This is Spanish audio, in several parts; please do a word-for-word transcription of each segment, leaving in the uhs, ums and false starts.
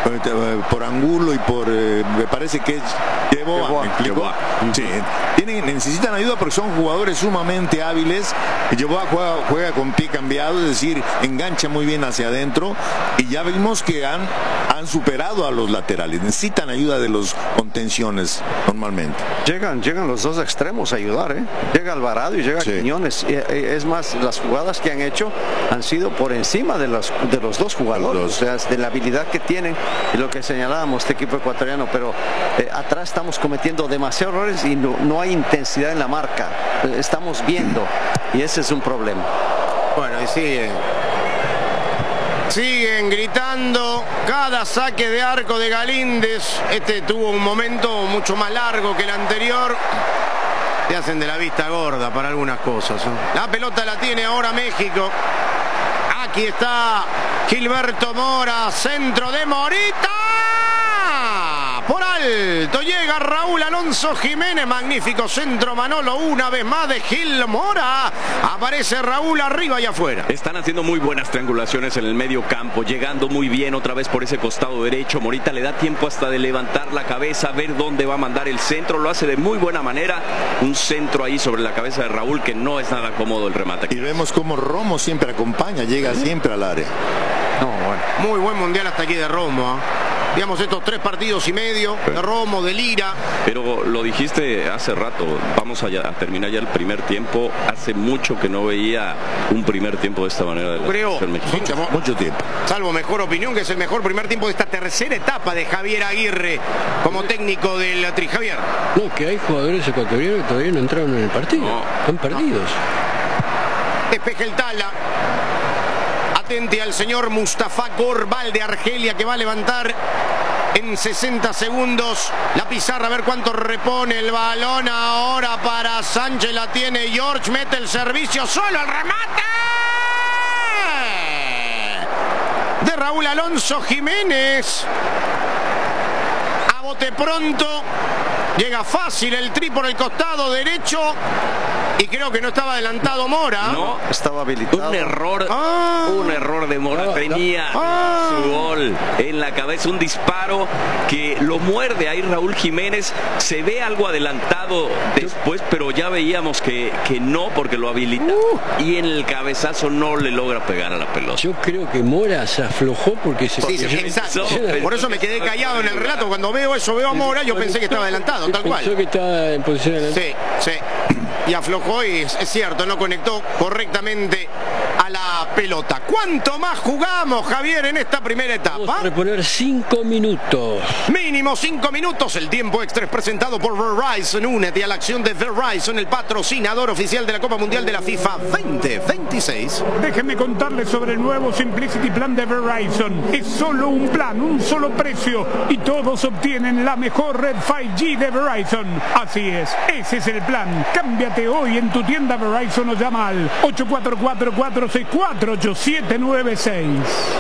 por Angulo y por, eh, me parece que es Yeboah, ¿me explico? Sí, tienen, necesitan ayuda porque son jugadores sumamente hábiles. Yeboah juega, juega con pie cambiado, es decir, engancha muy bien hacia adentro, y ya vimos que han, han superado a los laterales. Necesitan ayuda de los contenciones normalmente. Llegan, llegan los dos extremos a ayudar, ¿eh? Llega Alvarado y llega sí. Quiñones. Es más, las jugadas que han hecho han sido por encima de los, de los dos jugadores, los... o sea, de la habilidad que tienen y lo que señalábamos este equipo ecuatoriano, pero eh, atrás estamos cometiendo demasiados errores y no, no hay intensidad en la marca. Estamos viendo y ese es un problema. Bueno, y sigue. Siguen gritando cada saque de arco de Galíndez. Este tuvo un momento mucho más largo que el anterior. Se hacen de la vista gorda para algunas cosas, ¿no? La pelota la tiene ahora México. Aquí está Gilberto Mora, centro de Morita. Por alto llega Raúl Alonso Jiménez, magnífico centro Manolo, una vez más de Gil Mora. Aparece Raúl arriba y afuera. Están haciendo muy buenas triangulaciones en el medio campo, llegando muy bien otra vez por ese costado derecho. Morita le da tiempo hasta de levantar la cabeza, ver dónde va a mandar el centro, lo hace de muy buena manera. Un centro ahí sobre la cabeza de Raúl que no es nada cómodo el remate. Y vemos cómo Romo siempre acompaña, llega siempre al área. No, bueno. Muy buen mundial hasta aquí de Romo, ¿eh? Digamos, estos tres partidos y medio de Romo, de Lira. Pero lo dijiste hace rato, vamos a, a terminar ya el primer tiempo. Hace mucho que no veía un primer tiempo de esta manera. De Creo, mucho, mucho tiempo. Salvo mejor opinión, que es el mejor primer tiempo de esta tercera etapa de Javier Aguirre como técnico del Tri. Javier. No, que hay jugadores ecuatorianos que todavía no entraron en el partido. No, están perdidos. No. Despeja el Tala. Atente al señor Mustafa Gorbal de Argelia, que va a levantar en sesenta segundos la pizarra, a ver cuánto repone el balón. Ahora para Sánchez, la tiene George, mete el servicio, solo el remate de Raúl Alonso Jiménez. A bote pronto, llega fácil el Tri por el costado derecho. Y creo que no estaba adelantado Mora. No, estaba habilitado. Un error, ah, un error de Mora. Tenía ah, su gol en la cabeza, un disparo que lo muerde ahí Raúl Jiménez. Se ve algo adelantado después, pero ya veíamos que, que no, porque lo habilita. Uh, y en el cabezazo no le logra pegar a la pelota. Yo creo que Mora se aflojó porque se... Sí, sí, exacto. Por eso me quedé callado en el relato. Cuando veo eso, veo a Mora, yo pensé que estaba adelantado, tal cual. Pensó que estaba en posición adelantada. Sí, sí. Y aflojó y es, es cierto, no conectó correctamente a la pelota. ¿Cuánto más jugamos, Javier, en esta primera etapa? Vamos a reponer cinco minutos. Mínimo cinco minutos. El tiempo extra es presentado por Verizon. Únete a la acción de Verizon, el patrocinador oficial de la Copa Mundial de la FIFA veinte veintiséis. Déjenme contarles sobre el nuevo Simplicity Plan de Verizon. Es solo un plan, un solo precio, y todos obtienen la mejor red cinco G de Verizon. Así es, ese es el plan. Cámbiate hoy en tu tienda Verizon o llama al ocho cuatro cuatro, cuatro seis cuatro, ocho siete nueve seis.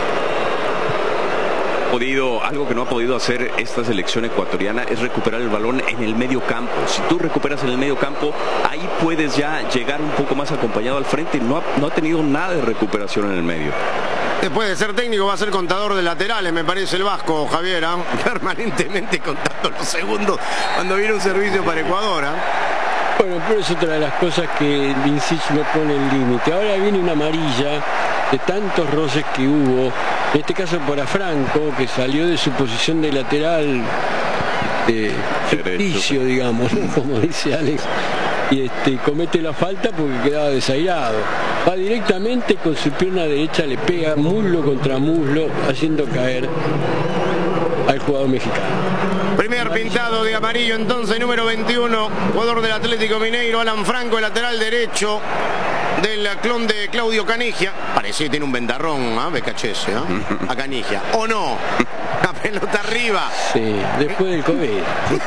Podido, algo que no ha podido hacer esta selección ecuatoriana es recuperar el balón en el medio campo. Si tú recuperas en el medio campo, ahí puedes ya llegar un poco más acompañado al frente. No ha, no ha tenido nada de recuperación en el medio. Después de ser técnico va a ser contador de laterales, me parece, el vasco, Javier, ¿eh? Permanentemente contando los segundos cuando viene un servicio para Ecuador, ¿eh? Bueno, pero es otra de las cosas que Vincic no pone el límite. Ahora viene una amarilla de tantos roces que hubo, en este caso para Franco, que salió de su posición de lateral de ficticio, digamos, ¿no? Como dice Alex, y este, comete la falta porque quedaba desairado. Va directamente con su pierna derecha, le pega muslo contra muslo, haciendo caer al jugador mexicano. Primer pintado de amarillo entonces, número veintiuno, jugador del Atlético Mineiro, Alan Franco, el lateral derecho del clon de Claudio Canigia. Parece que tiene un ventarrón, ¿eh? Becachese, ¿eh? A Canigia. ¿O no? La pelota arriba. Sí, después del COVID.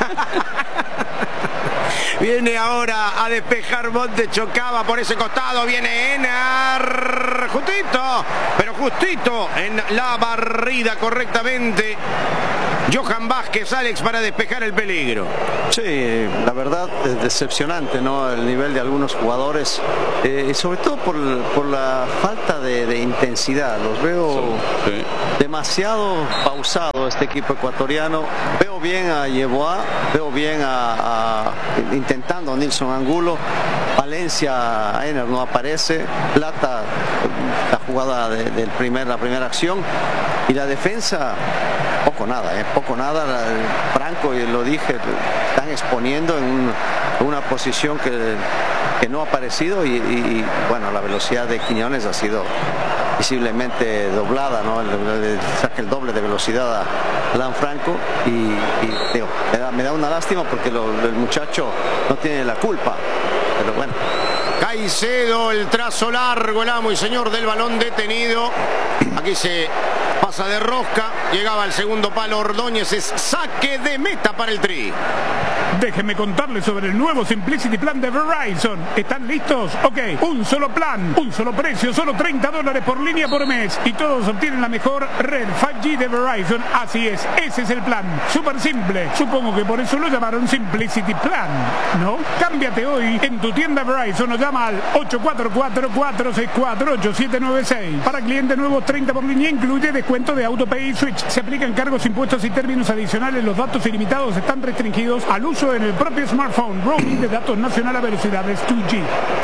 Viene ahora a despejar Monte, chocaba por ese costado, viene Enar, justito, pero justito en la barrida correctamente. Johan Vázquez, Alex, para despejar el peligro. Sí, la verdad es decepcionante, ¿no? El nivel de algunos jugadores, eh, y sobre todo por, por la falta de, de intensidad. Los veo sí. demasiado pausados. todo este equipo ecuatoriano. Veo bien a Yeboah, veo bien a, a intentando a Nilson Angulo. Valencia Einer no aparece. Plata, la jugada de, del primer, la primera acción. Y la defensa, poco nada, ¿eh? poco nada. Franco, y lo dije, están exponiendo en un, una posición que, que no ha aparecido y, y, y bueno, la velocidad de Quiñones ha sido visiblemente doblada, ¿no? Le saca el doble de velocidad a Alan Franco y, y digo, me, da, me da una lástima porque lo, el muchacho no tiene la culpa, pero bueno. Caicedo, el trazo largo, el amo y señor del balón detenido. Aquí se pasa de rosca, llegaba al segundo palo Ordóñez, es saque de meta para el Tri. Déjenme contarles sobre el nuevo Simplicity Plan de Verizon. ¿Están listos? Ok, un solo plan, un solo precio, solo treinta dólares por línea por mes. Y todos obtienen la mejor red cinco G de Verizon. Así es, ese es el plan. Súper simple. Supongo que por eso lo llamaron Simplicity Plan, ¿no? Cámbiate hoy en tu tienda Verizon o llama al ocho cuatro cuatro, cuatro seis cuatro, ocho siete nueve seis. Para clientes nuevos, treinta por línea, incluye descuento de AutoPay y Switch. Se aplican cargos, impuestos y términos adicionales. Los datos ilimitados están restringidos al uso en el propio smartphone. Roaming de datos nacional a velocidades dos G.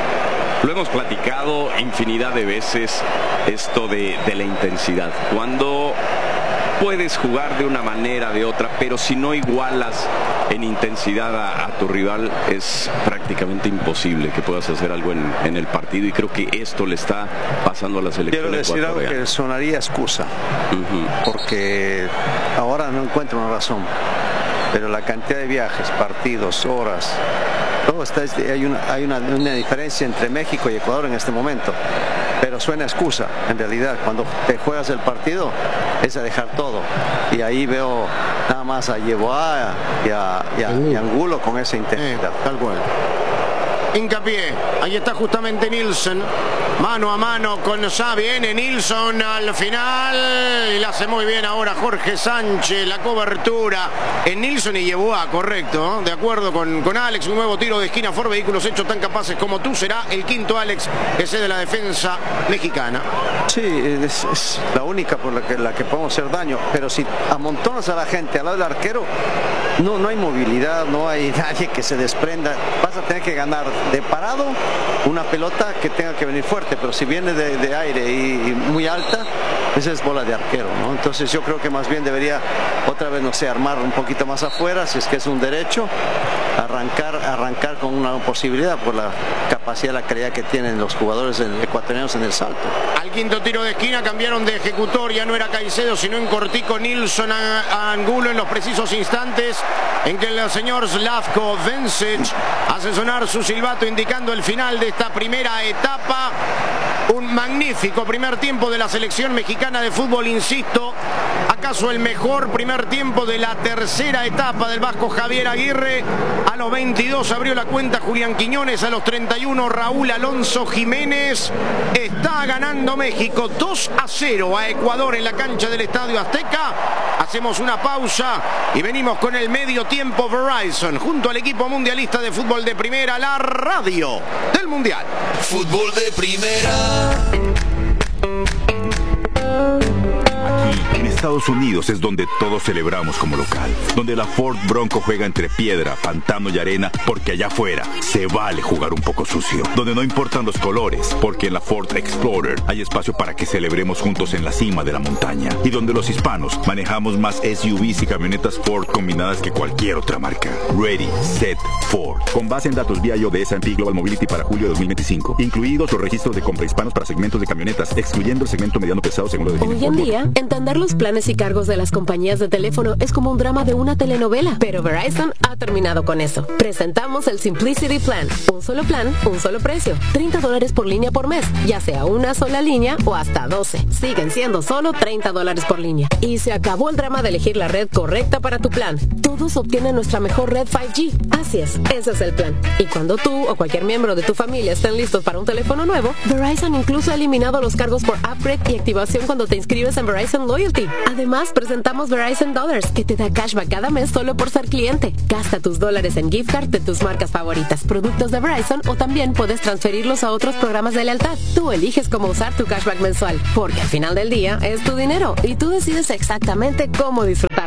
Lo hemos platicado infinidad de veces, esto de, de la intensidad. Cuando puedes jugar de una manera, de otra, pero si no igualas en intensidad a, a tu rival, es prácticamente imposible que puedas hacer algo en, en el partido, y creo que esto le está pasando a la selección ecuatoriana. Quiero decir algo que sonaría excusa, uh-huh. porque ahora no encuentro una razón, pero la cantidad de viajes, partidos, horas, todo está, hay, una, hay una, una diferencia entre México y Ecuador en este momento, pero suena excusa. En realidad, cuando te juegas el partido es a dejar todo, y ahí veo nada más a Yeboah y a, y a y Angulo con esa intensidad. Eh, tal cual. Hincapié, ahí está justamente Nilsson, mano a mano con ya viene Nilsson al final y la hace muy bien ahora Jorge Sánchez, la cobertura en Nilsson y Yeboah, correcto, ¿no? De acuerdo con, con Alex, un nuevo tiro de esquina por vehículos hechos tan capaces como tú, será el quinto, Alex, ese de la defensa mexicana. Sí, es, es la única por la que, la que podemos hacer daño, pero si amontonas a la gente al lado del arquero, no, no hay movilidad, no hay nadie que se desprenda, vas a tener que ganar de parado una pelota que tenga que venir fuerte, pero si viene de, de aire y, y muy alta, esa es bola de arquero, ¿no? Entonces yo creo que más bien debería otra vez, no sé, armar un poquito más afuera, si es que es un derecho, arrancar, arrancar con una posibilidad por la capacidad, la calidad que tienen los jugadores ecuatorianos en el salto. Al quinto tiro de esquina cambiaron de ejecutor, ya no era Caicedo, sino en cortico Nilsson a, a Angulo en los precisos instantes en que el señor Slavko Vencic hace sonar su silbato indicando el final de esta primera etapa. Un magnífico primer tiempo de la selección mexicana de fútbol, insisto, acaso el mejor primer tiempo de la tercera etapa del vasco Javier Aguirre. A los veintidós abrió la cuenta Julián Quiñones, a los treinta y uno Raúl Alonso Jiménez. Está ganando México dos a cero a Ecuador en la cancha del Estadio Azteca. Hacemos una pausa y venimos con el medio tiempo Verizon junto al equipo mundialista de fútbol de primera, la radio del mundial. Fútbol de primera. Aquí en Estados Unidos es donde todos celebramos como local, donde la Ford Bronco juega entre piedra, pantano y arena, porque allá afuera se vale jugar un poco sucio, donde no importan los colores, porque en la Ford Explorer hay espacio para que celebremos juntos en la cima de la montaña, y donde los hispanos manejamos más S U Vs y camionetas Ford combinadas que cualquier otra marca. Ready, Set, Ford. Con base en datos V I O de S and P Global Mobility para julio de dos mil veinticinco, incluidos los registros de compra hispanos para segmentos de camionetas, excluyendo el segmento mediano pesado según lo define Hoy en día, entender los planes y cargos de las compañías de teléfono es como un drama de una telenovela, pero Verizon ha terminado con eso. Presentamos el Simplicity Plan, un solo plan, un solo precio, treinta dólares por línea por mes, ya sea una sola línea o hasta doce. Siguen siendo solo treinta dólares por línea. Y se acabó el drama de elegir la red correcta para tu plan. Todos obtienen nuestra mejor red cinco G. Así es, ese es el plan. Y cuando tú o cualquier miembro de tu familia estén listos para un teléfono nuevo, Verizon incluso ha eliminado los cargos por upgrade y activación cuando te inscribes en Verizon Loyalty. Además, presentamos Verizon Dollars, que te da cashback cada mes solo por ser cliente. Gasta tus dólares en gift card de tus marcas favoritas, productos de Verizon, o también puedes transferirlos a otros programas de lealtad. Tú eliges cómo usar tu cashback mensual, porque al final del día es tu dinero y tú decides exactamente cómo disfrutar.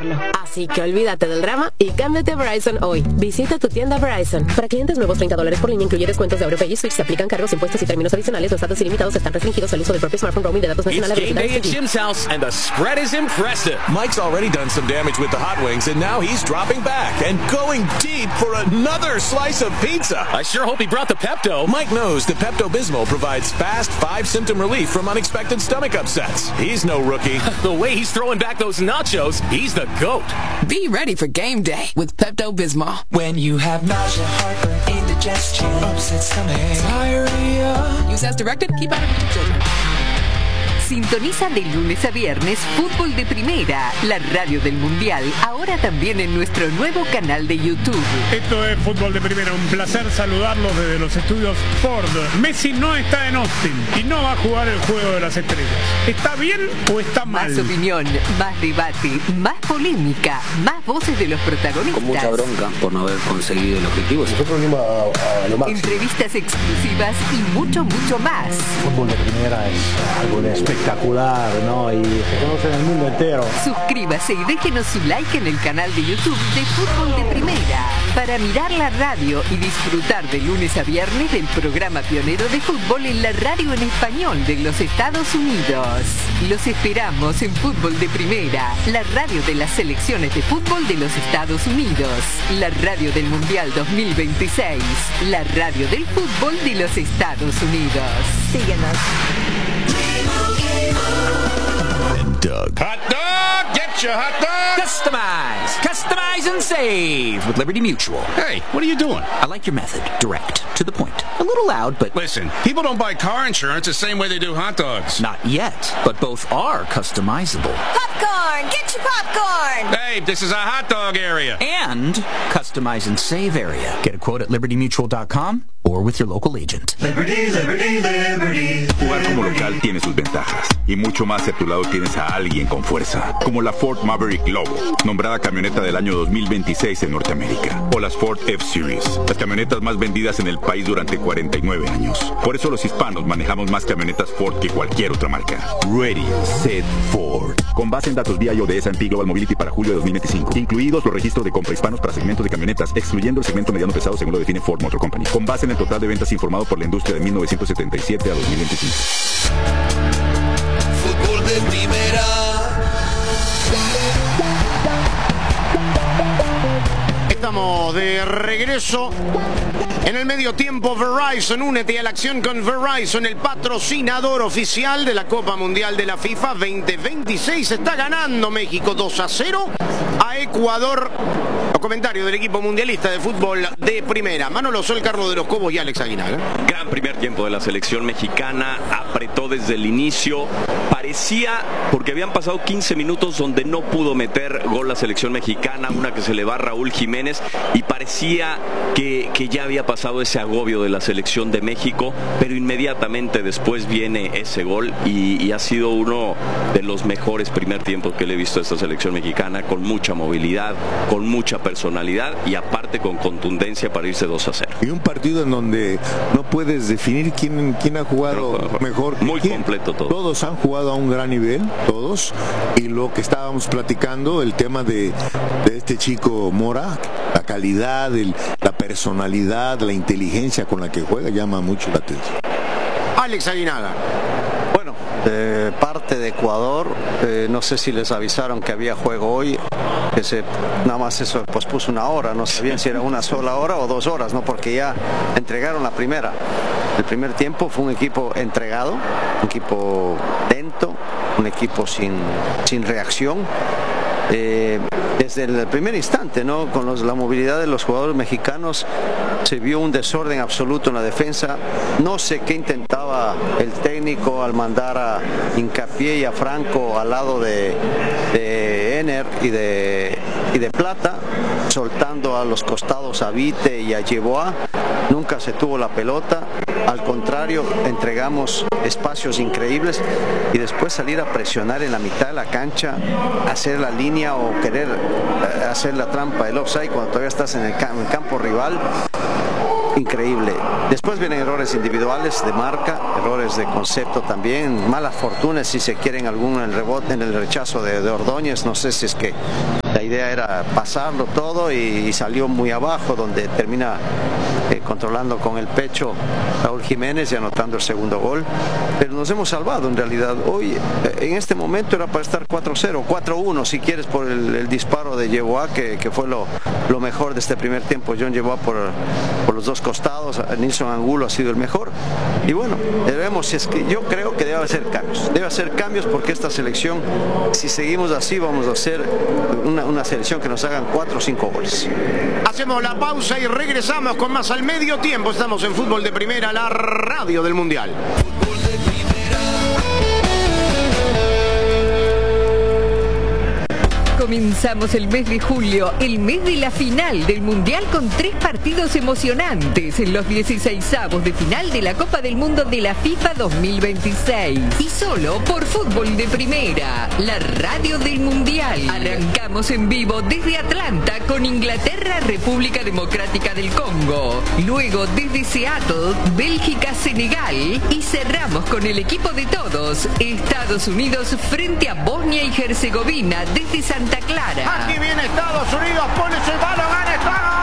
disfrutarlo. Así que olvídate del drama y cámbiate a Verizon hoy. Visita tu tienda Verizon. Para clientes nuevos, treinta dólares por línea, incluye descuentos de AuroPay y Switch. Se aplican cargos, impuestos y términos adicionales. Los datos ilimitados están restringidos al uso del propio smartphone. Roaming de datos nacionales. It's game day at Jim's house, and the spread is impressive. Mike's already done some damage with the hot wings, and now he's dropping back and going deep for another slice of pizza. I sure hope he brought the Pepto. Mike knows that Pepto-Bismol provides fast five-symptom relief from unexpected stomach upsets. He's no rookie. The way he's throwing back those nachos, he's the GOAT. Be ready for game day with Pepto-Bismol. When you have nausea, heartburn, indigestion, upset stomach, diarrhea. Use as directed. Keep out of reach of children. Sintoniza de lunes a viernes Fútbol de Primera, la radio del Mundial, ahora también en nuestro nuevo canal de YouTube. Esto es Fútbol de Primera, un placer saludarlos desde los estudios Ford. Messi no está en Austin y no va a jugar el Juego de las Estrellas. ¿Está bien o está mal? Más opinión, más debate, más polémica, más voces de los protagonistas. Con mucha bronca por no haber conseguido el objetivo. Nosotros venimos a, a lo máximo. Entrevistas exclusivas y mucho, mucho más. Fútbol de Primera es algo de espectacular, ¿no? Y se conoce en el mundo entero. Suscríbase y déjenos su like en el canal de YouTube de Fútbol de Primera para mirar la radio y disfrutar de lunes a viernes del programa pionero de fútbol en la radio en español de los Estados Unidos. Los esperamos en Fútbol de Primera, la radio de las selecciones de fútbol de los Estados Unidos, la radio del Mundial dos mil veintiséis, la radio del fútbol de los Estados Unidos. Síguenos. Doug. Hot dog! Get your hot dog! Customize! Customize and save with Liberty Mutual. Hey, what are you doing? I like your method. Direct. To the point. A little loud, but... Listen, people don't buy car insurance the same way they do hot dogs. Not yet, but both are customizable. Popcorn! Get your popcorn! Hey, this is a hot dog area. And customize and save area. Get a quote at liberty mutual dot com or with your local agent. Liberty, Liberty, Liberty. Jugar como local tiene sus ventajas. Y mucho más si a tu lado tienes a alguien con fuerza. Como la Ford Maverick Lobo, nombrada camioneta del año dos mil veintiséis en Norteamérica. O las Ford F-Series, las camionetas más vendidas en el país durante cuarenta y nueve años. Por eso los hispanos manejamos más camionetas Ford que cualquier otra marca. Ready, Set, Ford. Con base en datos V I O de S and P Global Mobility para julio de dos mil veinticinco. Incluidos los registros de compra hispanos para segmentos de camionetas, excluyendo el segmento mediano pesado según lo define Ford Motor Company. Con base en el total de ventas informado por la industria de mil novecientos setenta y siete a dos mil veinticinco. Fútbol de Primera. Estamos de regreso en el medio tiempo. Verizon, únete a la acción con Verizon, el patrocinador oficial de la Copa Mundial de la FIFA veinte veintiséis. Está ganando México dos a cero a Ecuador. Los comentarios del equipo mundialista de fútbol de Primera. Manolo Sol, Carlos de los Cobos y Alex Aguinaga. Gran primer tiempo de la selección mexicana, apretó desde el inicio. Parecía, porque habían pasado quince minutos donde no pudo meter gol la selección mexicana, una que se le va a Raúl Jiménez, y parecía que, que ya había pasado ese agobio de la selección de México, pero inmediatamente después viene ese gol y, y ha sido uno de los mejores primer tiempos que le he visto a esta selección mexicana, con mucha movilidad, con mucha personalidad y aparte con contundencia para irse dos a cero. Y un partido en donde no puedes definir quién, quién ha jugado pero, mejor. Muy quién. completo todo. Todos han jugado a un gran nivel, todos. Y lo que estábamos platicando, el tema de, de este chico Mora, la calidad, el, la personalidad, la inteligencia con la que juega llama mucho la atención. Alex Aguinaga. Bueno, de parte de Ecuador, eh, no sé si les avisaron que había juego hoy, que se nada más eso pospuso una hora, no sé bien si era una sola hora o dos horas, no, porque ya entregaron la primera. El primer tiempo fue un equipo entregado, un equipo lento, un equipo sin, sin reacción. Eh, desde el primer instante, ¿no? Con los, la movilidad de los jugadores mexicanos se vio un desorden absoluto en la defensa. No sé qué intentaba el técnico al mandar a Hincapié y a Franco al lado de, de Ener y de, y de Plata, soltando a los costados a Vite y a Yeboah. Nunca se tuvo la pelota, al contrario, entregamos espacios increíbles y después salir a presionar en la mitad de la cancha, hacer la línea o querer hacer la trampa del offside cuando todavía estás en el campo rival. increíble. Después vienen errores individuales de marca, errores de concepto también, malas fortunas si se quieren algún en el rebote, en el rechazo de, de Ordóñez. No sé si es que la idea era pasarlo todo y, y salió muy abajo, donde termina eh, controlando con el pecho Raúl Jiménez y anotando el segundo gol. Pero nos hemos salvado en realidad. Hoy, eh, en este momento era para estar cuatro cero, cuatro uno si quieres, por el, el disparo de Yeboah, que, que fue lo, lo mejor de este primer tiempo. John Yeboah por, por los dos costados, Nilson Angulo ha sido el mejor. Y bueno, debemos, si es que yo creo que debe hacer cambios. Debe hacer cambios porque esta selección, si seguimos así, vamos a hacer una, una selección que nos hagan cuatro o cinco goles. Hacemos la pausa y regresamos con más al medio tiempo. Estamos en Fútbol de Primera, la radio del Mundial. Comenzamos el mes de julio, el mes de la final del Mundial, con tres partidos emocionantes en los dieciseisavos de final de la Copa del Mundo de la FIFA dos mil veintiséis. Y solo por Fútbol de Primera, la radio del Mundial. Arrancamos en vivo desde Atlanta con Inglaterra, República Democrática del Congo. Luego desde Seattle, Bélgica, Senegal. Y cerramos con el equipo de todos, Estados Unidos frente a Bosnia y Herzegovina desde Santa Clara. Aquí viene Estados Unidos, pone ese balón, gana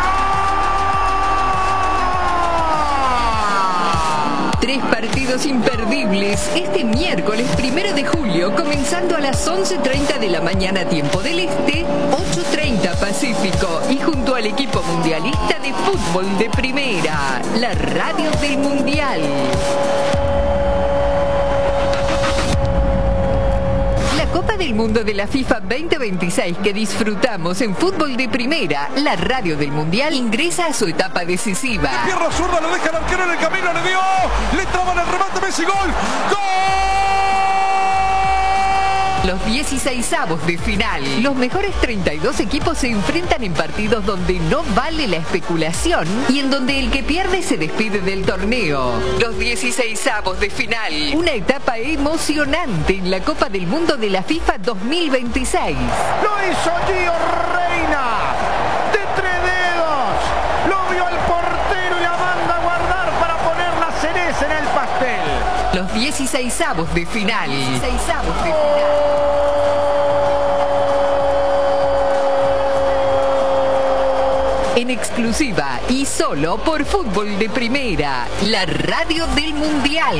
Estados. Tres partidos imperdibles este miércoles primero de julio, comenzando a las once treinta de la mañana tiempo del Este, ocho treinta Pacífico, y junto al equipo mundialista de Fútbol de Primera, la radio del Mundial. Copa del Mundo de la FIFA veinte veintiséis que disfrutamos en Fútbol de Primera, la radio del Mundial, ingresa a su etapa decisiva. De pierna zurda, lo deja el arquero en el camino, le dio, le traban el remate, Messi, gol, ¡gol! Los dieciseisavos de final. Los mejores treinta y dos equipos se enfrentan en partidos donde no vale la especulación y en donde el que pierde se despide del torneo. Los dieciseisavos de final. Una etapa emocionante en la Copa del Mundo de la FIFA dos mil veintiséis. Lo hizo Gio Reina. De tres dedos. Lo vio el portero y la manda a guardar para poner la cereza en el pastel. Los dieciseisavos de final. dieciseisavos de final. En exclusiva y solo por Fútbol de Primera, la radio del Mundial.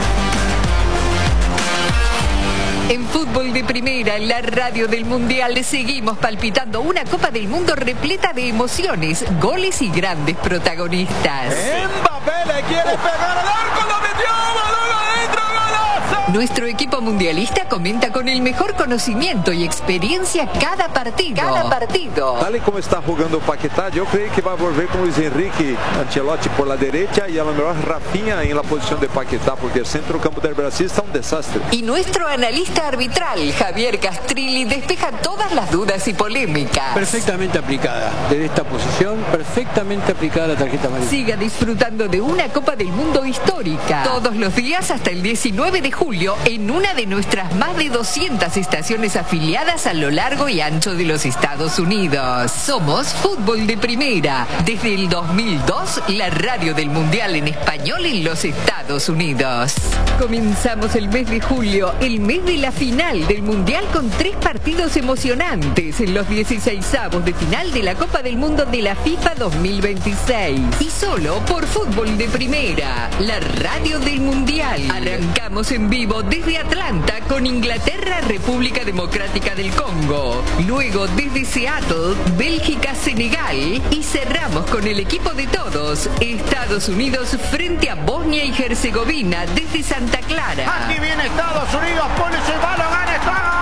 En Fútbol de Primera, la radio del Mundial, seguimos palpitando una Copa del Mundo repleta de emociones, goles y grandes protagonistas. Mbappé le quiere pegar al arco, lo metió, balón adentro, golazo. Nuestro equipo mundialista comenta con el mejor conocimiento y experiencia cada partido. Cada partido. Tal y como está jugando Paquetá, yo creo que va a volver con Luis Enrique Ancelotti por la derecha y a lo mejor Rafinha en la posición de Paquetá, porque el centro campo del Brasil está un desastre. Y nuestro analista arbitral, Javier Castrilli, despeja todas las dudas y polémicas. Perfectamente aplicada. Desde esta posición, perfectamente aplicada la tarjeta amarilla. Siga disfrutando de una Copa del Mundo histórica. Todos los días hasta el diecinueve de julio en una de nuestras más de doscientas estaciones afiliadas a lo largo y ancho de los Estados Unidos. Somos Fútbol de Primera. Desde el dos mil dos, la radio del Mundial en español en los Estados Unidos. Comenzamos el mes de julio, el mes de la final del Mundial, con tres partidos emocionantes en los dieciseisavos de final de la Copa del Mundo de la FIFA dos mil veintiséis. Y solo por Fútbol de Primera, la radio del Mundial. Arrancamos en vivo desde Atlanta con Inglaterra, República Democrática del Congo. Luego desde Seattle, Bélgica, Senegal. Y cerramos con el equipo de todos, Estados Unidos frente a Bosnia y Herzegovina desde Santa Clara. Aquí viene Estados Unidos, pone ese balón, gana Estados.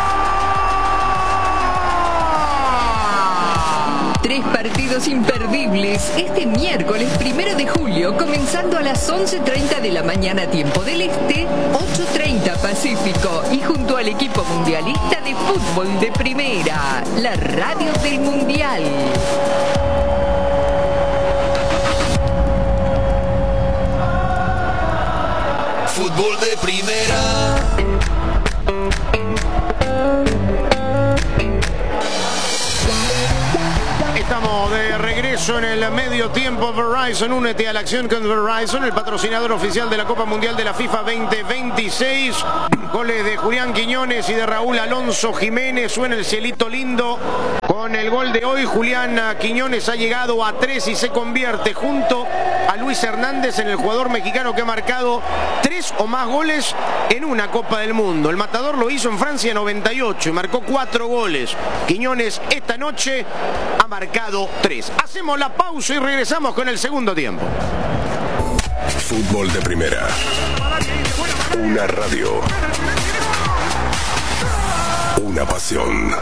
Tres partidos imperdibles este miércoles primero de julio, comenzando a las once treinta de la mañana tiempo del Este, ocho treinta Pacífico, y junto al equipo mundialista de Fútbol de Primera, la radio del Mundial. Fútbol de Primera. Estamos de regreso en el medio tiempo. Verizon, únete a la acción con Verizon, el patrocinador oficial de la Copa Mundial de la FIFA veinte veintiséis. Goles de Julián Quiñones y de Raúl Alonso Jiménez. Suena el cielito lindo con el gol de hoy. Julián Quiñones ha llegado a tres y se convierte junto a Luis Hernández en el jugador mexicano que ha marcado tres o más goles en una Copa del Mundo. El matador lo hizo en Francia noventa y ocho y marcó cuatro goles. Quiñones esta noche ha marcado tres. Hacemos la pausa y regresamos con el segundo tiempo. Fútbol de primera. Una radio. Una pasión.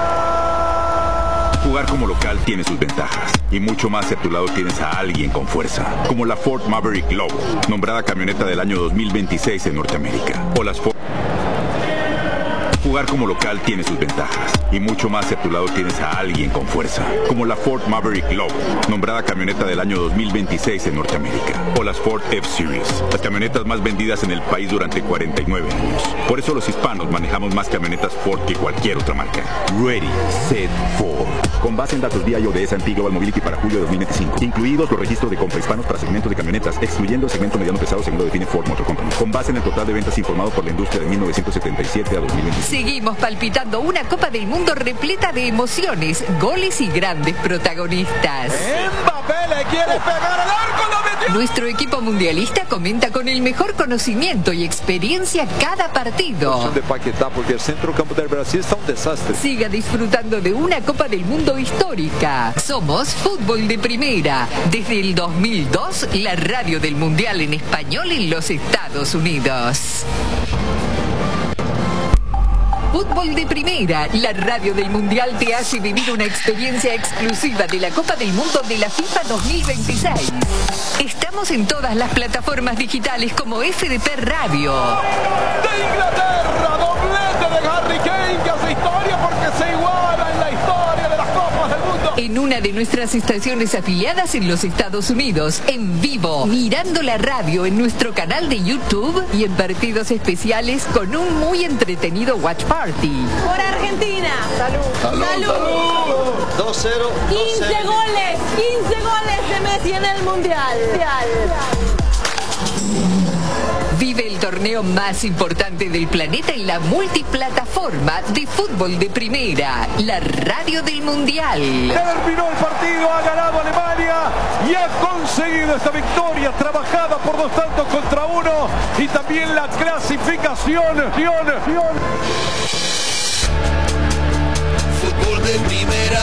Jugar como local tiene sus ventajas y mucho más si a tu lado tienes a alguien con fuerza, como la Ford Maverick Lobo, nombrada camioneta del año dos mil veintiséis en Norteamérica, o las Ford. Jugar como local tiene sus ventajas y mucho más si a tu lado tienes a alguien con fuerza, como la Ford Maverick Lobo, nombrada camioneta del año dos mil veintiséis en Norteamérica, o las Ford F-Series, las camionetas más vendidas en el país durante cuarenta y nueve años. Por eso los hispanos manejamos más camionetas Ford que cualquier otra marca. Ready, Set, Ford. Con base en datos D I O de S and P Global Mobility para julio de dos mil veinticinco, incluidos los registros de compra hispanos para segmentos de camionetas, excluyendo el segmento mediano pesado según lo define Ford Motor Company, con base en el total de ventas informado por la industria de mil novecientos setenta y siete a dos mil veinticinco. Seguimos palpitando una Copa del Mundo repleta de emociones, goles y grandes protagonistas. Mbappé le quiere pegar al arco, lo metió. Nuestro equipo mundialista comenta con el mejor conocimiento y experiencia cada partido. De Paquetá, porque el centrocampo del Brasil está un desastre. Siga disfrutando de una Copa del Mundo histórica. Somos Fútbol de Primera. Desde el dos mil dos, la radio del Mundial en español en los Estados Unidos. Fútbol de Primera, la radio del Mundial te hace vivir una experiencia exclusiva de la Copa del Mundo de la FIFA dos mil veintiséis. Estamos en todas las plataformas digitales como F D P Radio. De Inglaterra, doblete de Harry Kane que hace historia porque se iguala en la historia de las Copas del Mundo. En una de nuestras estaciones afiliadas en los Estados Unidos, en vivo, mirando la radio en nuestro canal de YouTube y en partidos especiales con un muy entretenido Watch Party. Por Argentina. Salud. Salud. Salud. dos cero. quince goles. quince goles de Messi en el Mundial. Vive el torneo más importante del planeta en la multiplataforma de Fútbol de Primera, la radio del Mundial. Terminó el partido, ha ganado Alemania y ha conseguido esta victoria trabajada por dos tantos contra uno y también la clasificación. Fútbol de Primera.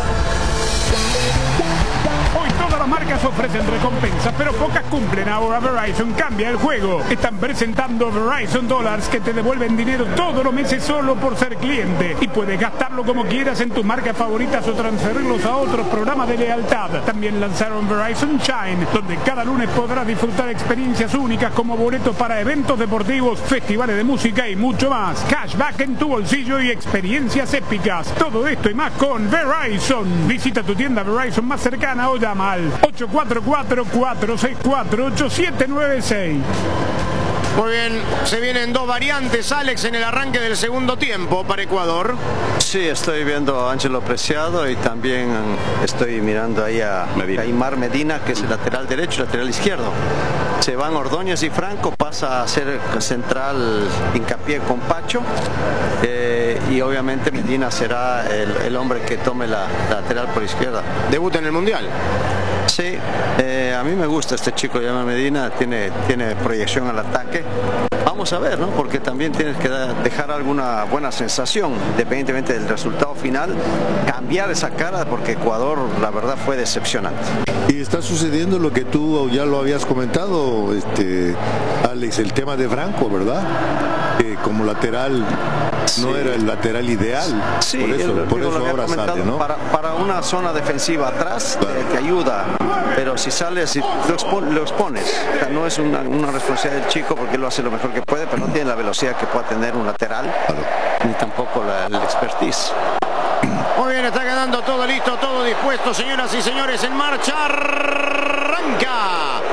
Hoy todas las marcas ofrecen recompensas, pero pocas cumplen. Ahora Verizon cambia el juego. Están presentando Verizon Dollars que te devuelven dinero todos los meses solo por ser cliente. Y puedes gastarlo como quieras en tus marcas favoritas o transferirlos a otros programas de lealtad. También lanzaron Verizon Shine, donde cada lunes podrás disfrutar experiencias únicas como boletos para eventos deportivos, festivales de música y mucho más. Cashback en tu bolsillo y experiencias épicas. Todo esto y más con Verizon. Visita tu tienda Verizon más cercana o llama al ocho cuatro cuatro, cuatro seis cuatro, ocho siete nueve seis. Muy bien, se vienen dos variantes, Alex, en el arranque del segundo tiempo para Ecuador. Sí, estoy viendo a Ángelo Preciado y también estoy mirando ahí a Aymar Medina, que es el lateral derecho y lateral izquierdo. Se van Ordóñez y Franco, pasa a ser central Hincapié con Pacho. Eh, y obviamente Medina será el, el hombre que tome la, la lateral por izquierda. ¿Debuta en el Mundial? Sí, eh, a mí me gusta este chico, llama Medina, tiene, tiene proyección al ataque. Vamos a ver, ¿no? Porque también tienes que da, dejar alguna buena sensación, independientemente del resultado final, cambiar esa cara, porque Ecuador, la verdad, fue decepcionante. Y está sucediendo lo que tú ya lo habías comentado, este, Alex, el tema de Franco, ¿verdad? Que como lateral sí. no era el lateral ideal. Sí, por eso, el, por digo, eso ahora sale, ¿no? Para, para una zona defensiva atrás claro. te, te ayuda, pero si sales y lo, expon, lo expones, o sea, no es una, una responsabilidad del chico porque lo hace lo mejor que puede, pero no tiene la velocidad que pueda tener un lateral, claro. ni tampoco la, el expertise. Muy bien, está quedando todo listo, todo dispuesto, señoras y señores, en marcha, arranca. La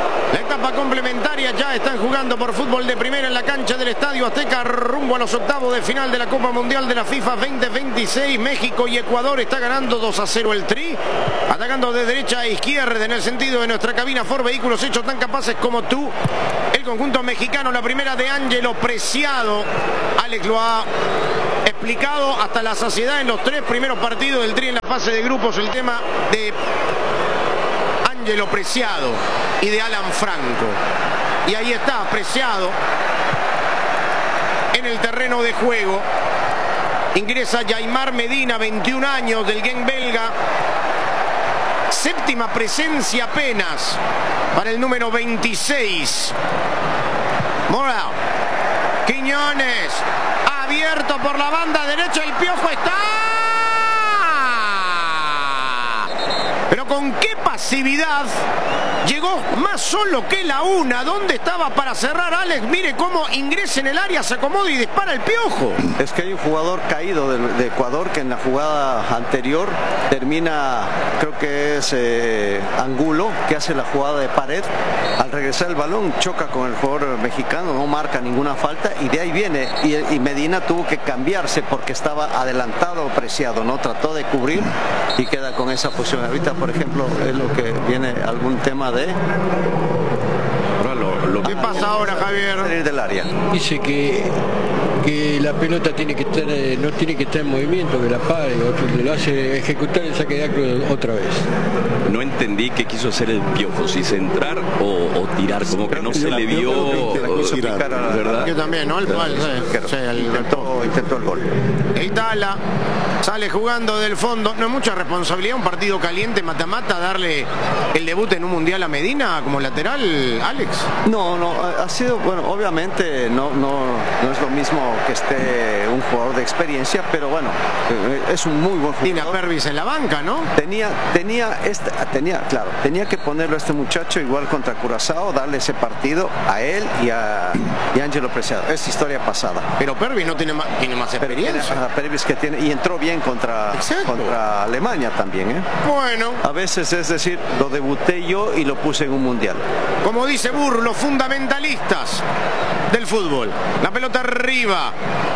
etapa complementaria. Ya están jugando por fútbol de primera en la cancha del Estadio Azteca rumbo a los octavos de final de la Copa Mundial de la FIFA veinte veintiséis. México y Ecuador está ganando dos a cero el Tri. Atacando de derecha a izquierda en el sentido de nuestra cabina Ford Vehículos hechos tan capaces como tú. El conjunto mexicano, la primera de Ángelo Preciado. Alex lo ha explicado hasta la saciedad en los tres primeros partidos del Tri en la fase de grupos. El tema de Ángelo Preciado y de Alan Franco. Y ahí está Preciado en el terreno de juego. Ingresa Yaimar Medina, veintiún años, del Genk belga. Séptima presencia apenas para el número veintiséis. Morao. Quiñones. Abierto por la banda derecha. El Piojo está. Pero con qué pasividad. Llegó más solo que la una. ¿Dónde estaba para cerrar Alex? Mire cómo ingresa en el área, se acomoda y dispara el Piojo. Es que hay un jugador caído de, de Ecuador que en la jugada anterior termina, creo que es eh, Angulo, que hace la jugada de pared. Al regresar el balón choca con el jugador mexicano, no marca ninguna falta y de ahí viene. Y, y Medina tuvo que cambiarse porque estaba adelantado Preciado, ¿no? Trató de cubrir y queda con esa posición. Ahorita, por ejemplo, es lo que viene algún tema de... Ahora lo, lo... ¿Qué pasa ahora, Javier? Salir del área. Dice que, que la pelota tiene que estar, eh, no tiene que estar en movimiento, que la pare, o que lo hace ejecutar el saque de arco otra vez. No entendí qué quiso hacer el Piojo, si centrar o, o tirar, como que no se le vio tirar, ¿verdad? Yo también, ¿no? El pal, sí, sí, el, intentó, intentó el gol. El Tala sale jugando del fondo. No es mucha responsabilidad un partido caliente, mata-mata, darle el debut en un mundial a Medina como lateral, Alex. No, no, ha sido, bueno, obviamente no, no, no es lo mismo que esté un jugador de experiencia, pero bueno, es un muy buen jugador. Tiene a Pervis en la banca, ¿no? Tenía, tenía, este, tenía, claro, tenía que ponerlo a este muchacho igual contra Curazao, darle ese partido a él y a y Ángelo Preciado. Es historia pasada. Pero Pervis no tiene más, tiene más experiencia. Tiene, a Pervis que tiene, y entró bien contra, contra Alemania también, ¿eh? Bueno. A veces, es decir, lo debuté yo y lo puse en un mundial. Como dice Burr, los fundamentalistas del fútbol. La pelota arriba.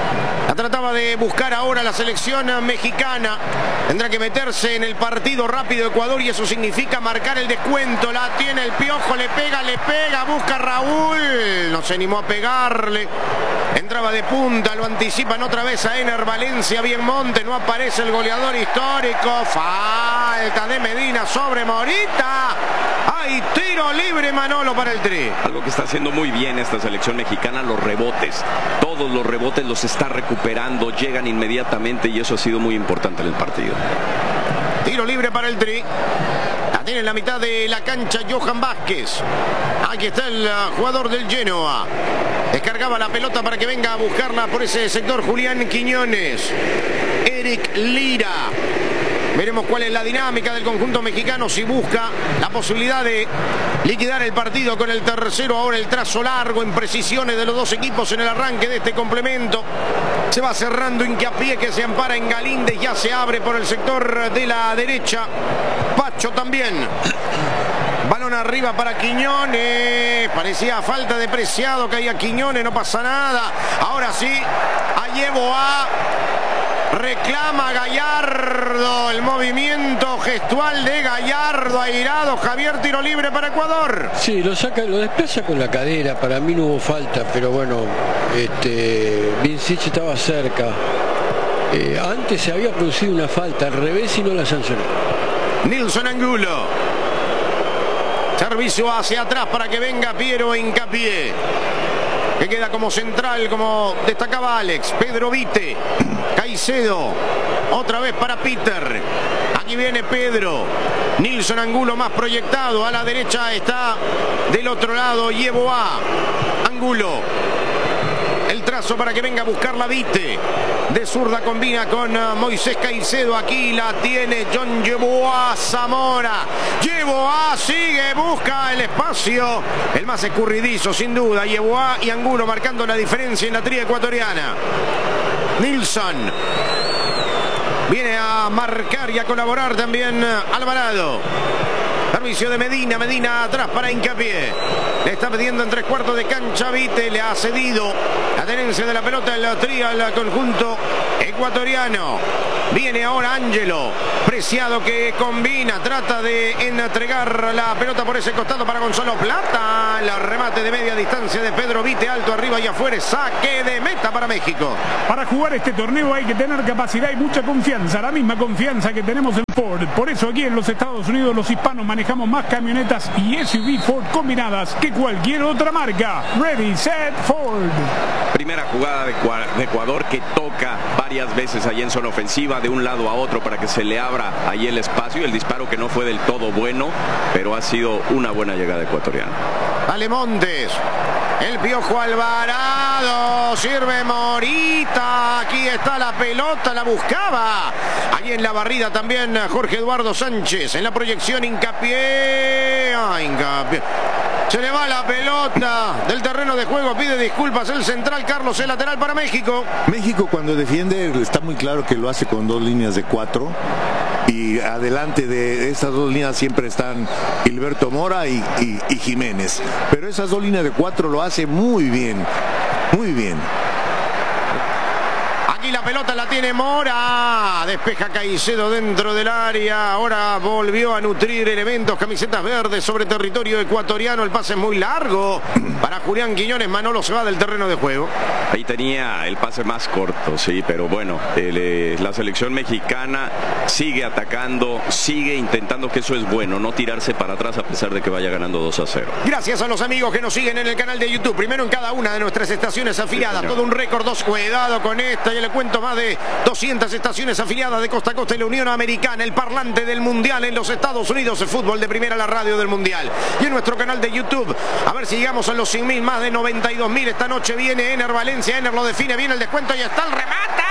La trataba de buscar ahora la selección mexicana. Tendrá que meterse en el partido rápido Ecuador y eso significa marcar el descuento. La tiene el Piojo, le pega, le pega, busca Raúl. No se animó a pegarle. Entraba de punta, lo anticipan otra vez a Ener Valencia, bien Monte, no aparece el goleador histórico. Falta de Medina sobre Morita. Hay tiro libre, Manolo, para el Tri. Algo que está haciendo muy bien esta selección mexicana, los rebotes. Todos los rebotes los está recuperando, llegan inmediatamente y eso ha sido muy importante en el partido. Tiro libre para el Tri. La tiene en la mitad de la cancha Johan Vázquez. Aquí está el jugador del Genoa. Descargaba la pelota para que venga a buscarla por ese sector Julián Quiñones. Eric Lira. Veremos cuál es la dinámica del conjunto mexicano, si busca la posibilidad de liquidar el partido con el tercero. Ahora el trazo largo, imprecisiones de los dos equipos en el arranque de este complemento. Se va cerrando Hincapié, que se ampara en Galíndez, ya se abre por el sector de la derecha. Pacho también. Balón arriba para Quiñones. Parecía falta de Preciado, caía Quiñones, no pasa nada. Ahora sí, a Yeboah. Reclama Gallardo, el movimiento gestual de Gallardo, airado. Javier, tiro libre para Ecuador. Sí, lo saca, lo desplaza con la cadera. Para mí no hubo falta, pero bueno, este, Vincic estaba cerca. Eh, antes se había producido una falta al revés y no la sancionó. Nilson Angulo. Servicio hacia atrás para que venga Piero Hincapié, que queda como central, como destacaba Alex. Pedro Vite. Caicedo. Otra vez para Peter. Aquí viene Pedro. Nilson Angulo más proyectado. A la derecha está del otro lado Yeboah. Angulo. El trazo para que venga a buscar la Vite. De zurda combina con uh, Moisés Caicedo. Aquí la tiene John Yeboah Zamora. Yeboah sigue, busca el espacio. El más escurridizo, sin duda. Yeboah y Angulo marcando la diferencia en la tría ecuatoriana. Nilsson. Viene a marcar y a colaborar también Alvarado. Servicio de Medina, Medina atrás para Hincapié. Le está pidiendo en tres cuartos de cancha Vite, le ha cedido la tenencia de la pelota el trío al conjunto ecuatoriano. Viene ahora Ángelo, Preciado que combina, trata de entregar la pelota por ese costado para Gonzalo Plata. El remate de media distancia de Pedro Vite, alto arriba y afuera, saque de meta para México. Para jugar este torneo hay que tener capacidad y mucha confianza, la misma confianza que tenemos en Ford. Por eso aquí en los Estados Unidos los hispanos manejamos más camionetas y S U V Ford combinadas que cualquier otra marca. Ready, set, Ford. Primera jugada de Ecuador que toca varias veces allí en zona ofensiva de un lado a otro para que se le abra ahí el espacio, y el disparo que no fue del todo bueno, pero ha sido una buena llegada ecuatoriana. Dale Montes, el Piojo Alvarado, sirve Morita, aquí está la pelota, la buscaba, ahí en la barrida también Jorge Eduardo Sánchez, en la proyección Hincapié, ah, Hincapié. Se le va la pelota del terreno de juego, pide disculpas el central Carlos, el lateral para México. México cuando defiende está muy claro que lo hace con dos líneas de cuatro. Y adelante de estas dos líneas siempre están Gilberto Mora y, y, y Jiménez. Pero esas dos líneas de cuatro lo hace muy bien, muy bien. Aquí la pelota la tiene Mora, despeja Caicedo dentro del área, ahora volvió a nutrir elementos, camisetas verdes sobre territorio ecuatoriano, el pase es muy largo para Julián Quiñones, Manolo se va del terreno de juego. Ahí tenía el pase más corto, sí, pero bueno, el, la selección mexicana sigue atacando, sigue intentando, que eso es bueno, no tirarse para atrás a pesar de que vaya ganando dos a cero. Gracias a los amigos que nos siguen en el canal de YouTube, primero en cada una de nuestras estaciones afiliadas, sí, todo un récord, dos, cuidado con esta, ya le cuento, más de doscientas estaciones afiliadas de costa a costa en la Unión Americana, el parlante del Mundial en los Estados Unidos, el fútbol de primera, la radio del Mundial. Y en nuestro canal de YouTube, a ver si llegamos a los cien mil, más de noventa y dos mil. Esta noche viene Ener Valencia, Ener lo define, viene el descuento y está el remate.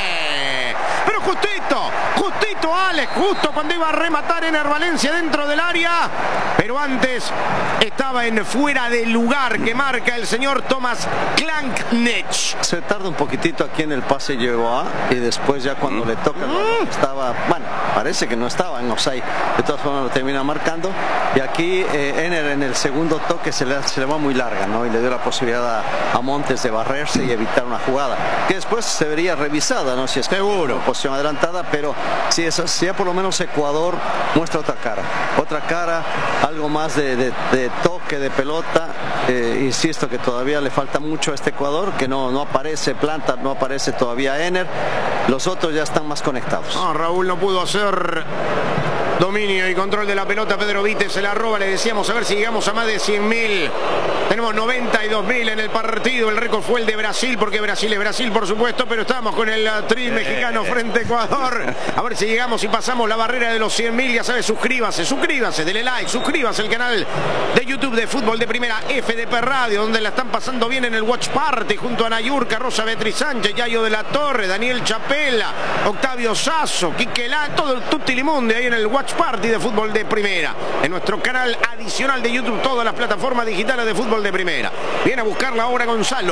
Pero justito, justito Alex, justo cuando iba a rematar Ener Valencia dentro del área, pero antes estaba en fuera de lugar que marca el señor Thomas Klanknech. Se tarda un poquitito aquí en el pase llegó a y después ya cuando mm. le toca mm. estaba, bueno, parece que no estaba en offside, de todas formas lo termina marcando, y aquí eh, Ener en el segundo toque se le, se le va muy larga, ¿no? Y le dio la posibilidad a, a Montes de barrerse y evitar una jugada que después se vería revisada, ¿no? Si es seguro, posición adelantada, pero si es así, ya por lo menos Ecuador muestra otra cara, otra cara, algo más de, de, de toque de pelota. Eh, insisto que todavía le falta mucho a este Ecuador, que no, no aparece Planta, no aparece todavía Ener, los otros ya están más conectados. No, Raúl no pudo hacer dominio y control de la pelota, Pedro Vite se la roba, le decíamos a ver si llegamos a más de cien mil, tenemos noventa y dos mil en el partido, el récord fue el de Brasil, porque Brasil es Brasil por supuesto, pero estamos con el tri mexicano frente a Ecuador, a ver si llegamos y pasamos la barrera de los cien mil, ya sabes, suscríbase, suscríbase, dele like, suscríbase al canal de YouTube de Fútbol de Primera, F D P Radio, donde la están pasando bien en el Watch Party, junto a Nayurka, Rosa Beatriz Sánchez, Yayo de la Torre, Daniel Chapela, Octavio Sasso, Quiquelá, todo el Tutilimundi ahí en el Watch Party de Fútbol de Primera, en nuestro canal adicional de YouTube, todas las plataformas digitales de Fútbol de Primera. Viene a buscarla ahora Gonzalo,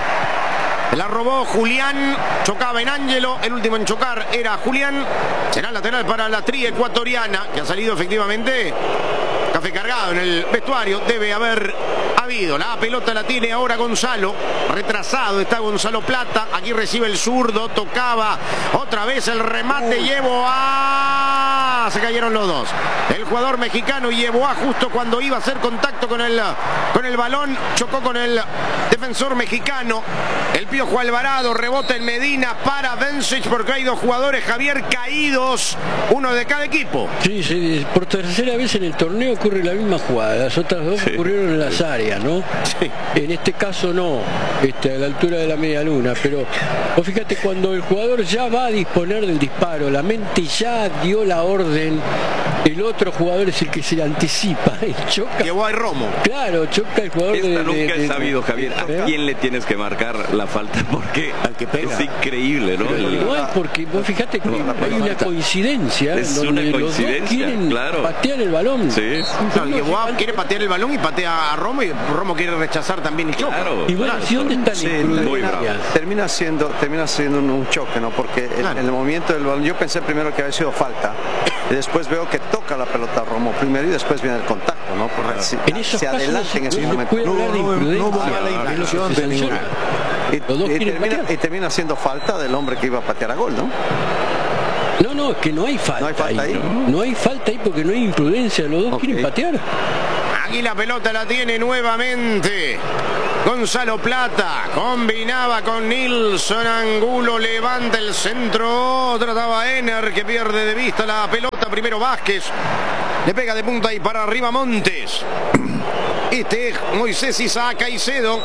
la robó Julián, chocaba en Ángelo, el último en chocar era Julián, será lateral para la tri ecuatoriana, que ha salido efectivamente café cargado en el vestuario, debe haber habido, la pelota la tiene ahora Gonzalo, retrasado está Gonzalo Plata, aquí recibe el zurdo, tocaba otra vez el remate, llevó a... se cayeron los dos, el jugador mexicano llevó a justo cuando iba a hacer contacto con el, con el balón, chocó con el defensor mexicano, el Piojo Alvarado, rebota en Medina para Vencic, porque hay dos jugadores, Javier, caídos, uno de cada equipo. Sí, sí, por tercera vez en el torneo ocurre la misma jugada, las otras dos sí. ocurrieron en las áreas, ¿no? Sí. En este caso no, este, a la altura de la media luna, pero vos fíjate, cuando el jugador ya va a disponer del disparo, la mente ya dio la orden, el otro jugador es el que se anticipa y choca. Llevó a Romo. Claro, choca el jugador. Esta de, nunca de, he sabido, Javier, ¿a ¿eh? quién le tienes que marcar la falta? Porque al que pega. Es increíble, ¿no? Pero el... no es porque vos fíjate que no, hay una coincidencia. Es una coincidencia, los dos quieren claro. patear el balón. Sí. No, llevó a, quiere patear el balón y patea a Romo, y Romo quiere rechazar también y choca. Claro. Y bueno, ¿sí dónde está sí, la termina siendo termina siendo un, un choque, ¿no? Porque claro. en el movimiento del balón, yo pensé primero que había sido falta y después veo que todo toca la pelota Romo primero y después viene el contacto, ¿no? Por en se, esos se adelanta en esos momentos. No, no, no, no hubo mala intención de ninguna. Y, y, termina, y termina haciendo falta del hombre que iba a patear a gol, ¿no? No, no, es que no hay falta, no hay falta ahí. ahí. No, no hay falta ahí porque no hay imprudencia, los dos okay. quieren patear. Aquí la pelota la tiene nuevamente Gonzalo Plata, combinaba con Nilsson, Angulo levanta el centro, trataba Ener que pierde de vista la pelota, primero Vázquez, le pega de punta y para arriba Montes. Este es Moisés Isaac Caicedo.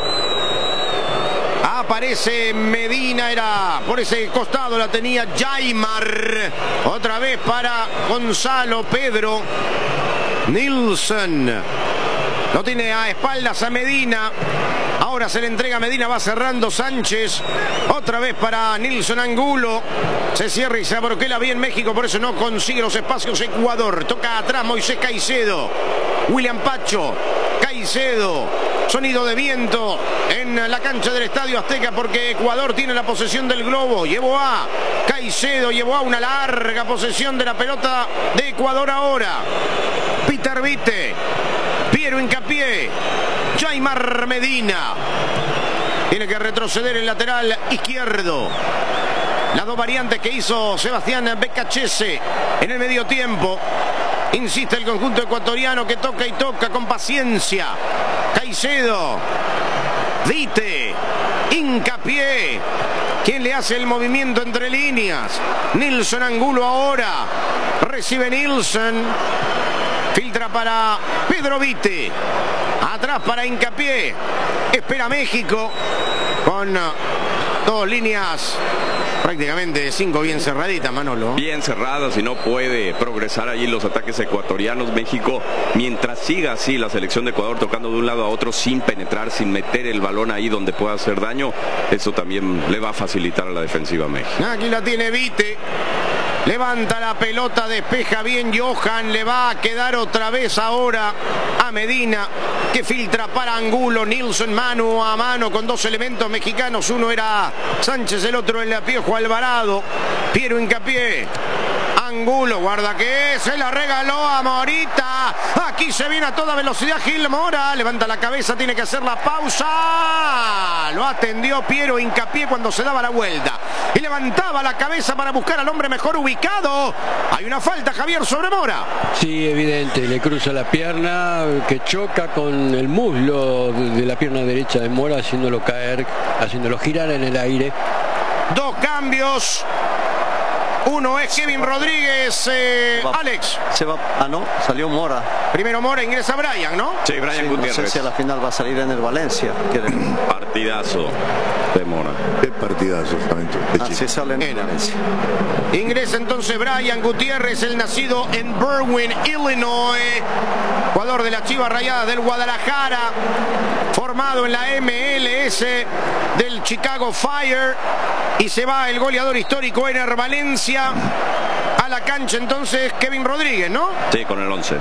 Aparece Medina, era por ese costado la tenía Jaimar. Otra vez para Gonzalo Pedro. Nilsson lo tiene a espaldas a Medina. Ahora se le entrega a Medina, va cerrando Sánchez. Otra vez para Nilsson Angulo. Se cierra y se abroquela bien México, por eso no consigue los espacios Ecuador. Toca atrás Moisés Caicedo. William Pacho. Caicedo. Sonido de viento en la cancha del Estadio Azteca porque Ecuador tiene la posesión del globo. Llevó a Caicedo, llevó a una larga posesión de la pelota de Ecuador ahora. Peter Vite. Piero Hincapié. Jaimar Medina. Tiene que retroceder el lateral izquierdo. Las dos variantes que hizo Sebastián Becachese en el medio tiempo. Insiste el conjunto ecuatoriano que toca y toca con paciencia. Caicedo. Vite. Hincapié. ¿Quién le hace el movimiento entre líneas? Nilsson Angulo ahora. Recibe Nilsson. Filtra para Pedro Vite. Atrás para Hincapié. Espera México. Con dos líneas prácticamente cinco bien cerraditas, Manolo. Bien cerradas y no puede progresar allí los ataques ecuatorianos. México, mientras siga así la selección de Ecuador tocando de un lado a otro sin penetrar, sin meter el balón ahí donde pueda hacer daño, eso también le va a facilitar a la defensiva a México. Aquí la tiene Vite. Levanta la pelota, despeja bien Johan, le va a quedar otra vez ahora a Medina, que filtra para Angulo. Nilsson mano a mano con dos elementos mexicanos, uno era Sánchez, el otro el Piojo Alvarado. Piero Hincapié. Angulo, guarda que se la regaló a Morita. Aquí se viene a toda velocidad Gil Mora. Levanta la cabeza, tiene que hacer la pausa. Lo atendió Piero Hincapié cuando se daba la vuelta. Y levantaba la cabeza para buscar al hombre mejor ubicado. Hay una falta, Javier, sobre Mora. Sí, evidente. Le cruza la pierna que choca con el muslo de la pierna derecha de Mora, haciéndolo caer, haciéndolo girar en el aire. Dos cambios. Uno es Kevin Rodríguez, eh, se va, Alex. Se va, ah, no, salió Mora. Primero Mora, ingresa Brian, ¿no? Sí, Brian sí, Gutiérrez. No sé si a la final va a salir en el Valencia. Partidazo de Mora. Qué partidazo, justamente. Así sale en el Valencia. Ingresa entonces Brian Gutiérrez, el nacido en Berwyn, Illinois. Jugador de las Chivas Rayadas del Guadalajara. Formado en la M L S del Chicago Fire. Y se va el goleador histórico Ener Valencia a la cancha entonces Kevin Rodríguez, ¿no? Sí, con el once.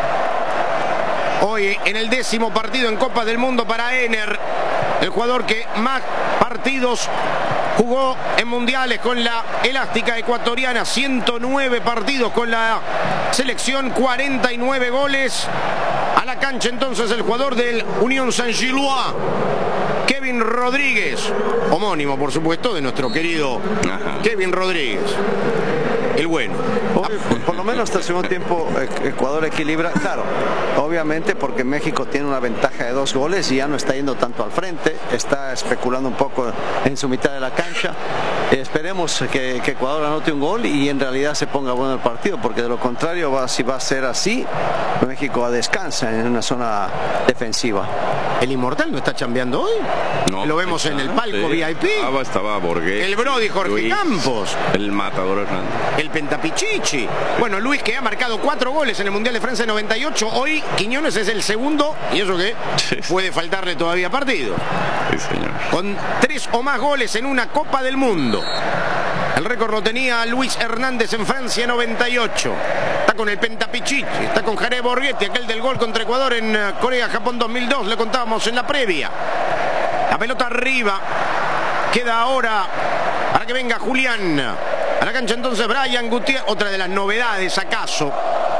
Hoy en el décimo partido en Copa del Mundo para Ener, el jugador que más partidos jugó en mundiales con la elástica ecuatoriana, ciento nueve partidos con la selección, cuarenta y nueve goles. A la cancha entonces el jugador del Unión Saint-Gillois, Kevin Rodríguez, homónimo por supuesto de nuestro querido Ajá. Kevin Rodríguez, el bueno. Hoy, por lo menos hasta el segundo tiempo Ecuador equilibra, claro, obviamente porque México tiene una ventaja de dos goles y ya no está yendo tanto al frente, está especulando un poco en su mitad de la cancha. Eh, esperemos que, que Ecuador anote un gol y en realidad se ponga bueno el partido, porque de lo contrario, va, si va a ser así, México descansa en una zona defensiva. ¿El Inmortal no está chambeando hoy? No. Lo vemos en el palco sí. V I P. Estaba, estaba Borgués. El Brody Jorge Luis, Campos. El Matador Hernández. El Pentapichichi. Bueno, Luis, que ha marcado cuatro goles en el Mundial de Francia noventa y ocho. Hoy Quiñones es el segundo, y eso que sí. puede faltarle todavía partido. Sí, señor. Con tres o más goles en una Copa del Mundo. El récord lo tenía Luis Hernández en Francia noventa y ocho. Está con el Pentapichichi, está con Jared Borghetti, aquel del gol contra Ecuador en Corea-Japón dos mil dos, le contábamos en la previa. La pelota arriba, queda ahora para que venga Julián. A la cancha entonces Brian Gutiérrez, otra de las novedades acaso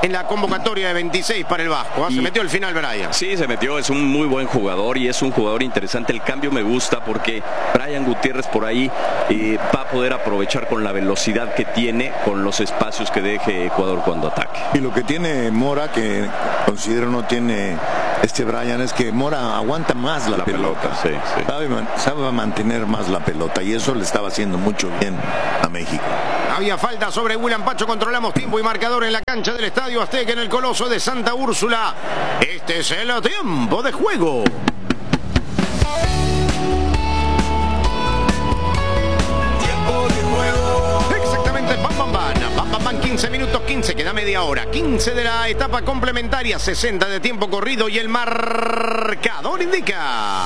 en la convocatoria de veintiséis para el Vasco. ¿eh? Se metió al final Brian. Sí, se metió, es un muy buen jugador y es un jugador interesante. El cambio me gusta porque Brian Gutiérrez por ahí eh, va a poder aprovechar con la velocidad que tiene, con los espacios que deje Ecuador cuando ataque. Y lo que tiene Mora, que considero no tiene este Brian, es que Mora aguanta más la, la pelota, pelota sí, sí. Sabe, sabe mantener más la pelota y eso le estaba haciendo mucho bien a México. Había falta sobre William Pacho, controlamos tiempo y marcador en la cancha del Estadio Azteca en el Coloso de Santa Úrsula. Este es el tiempo de juego. Tiempo de juego. Exactamente, bam, bam, bam. Bam, bam, bam, quince minutos, quince, queda media hora. quince de la etapa complementaria, sesenta de tiempo corrido y el marcador indica...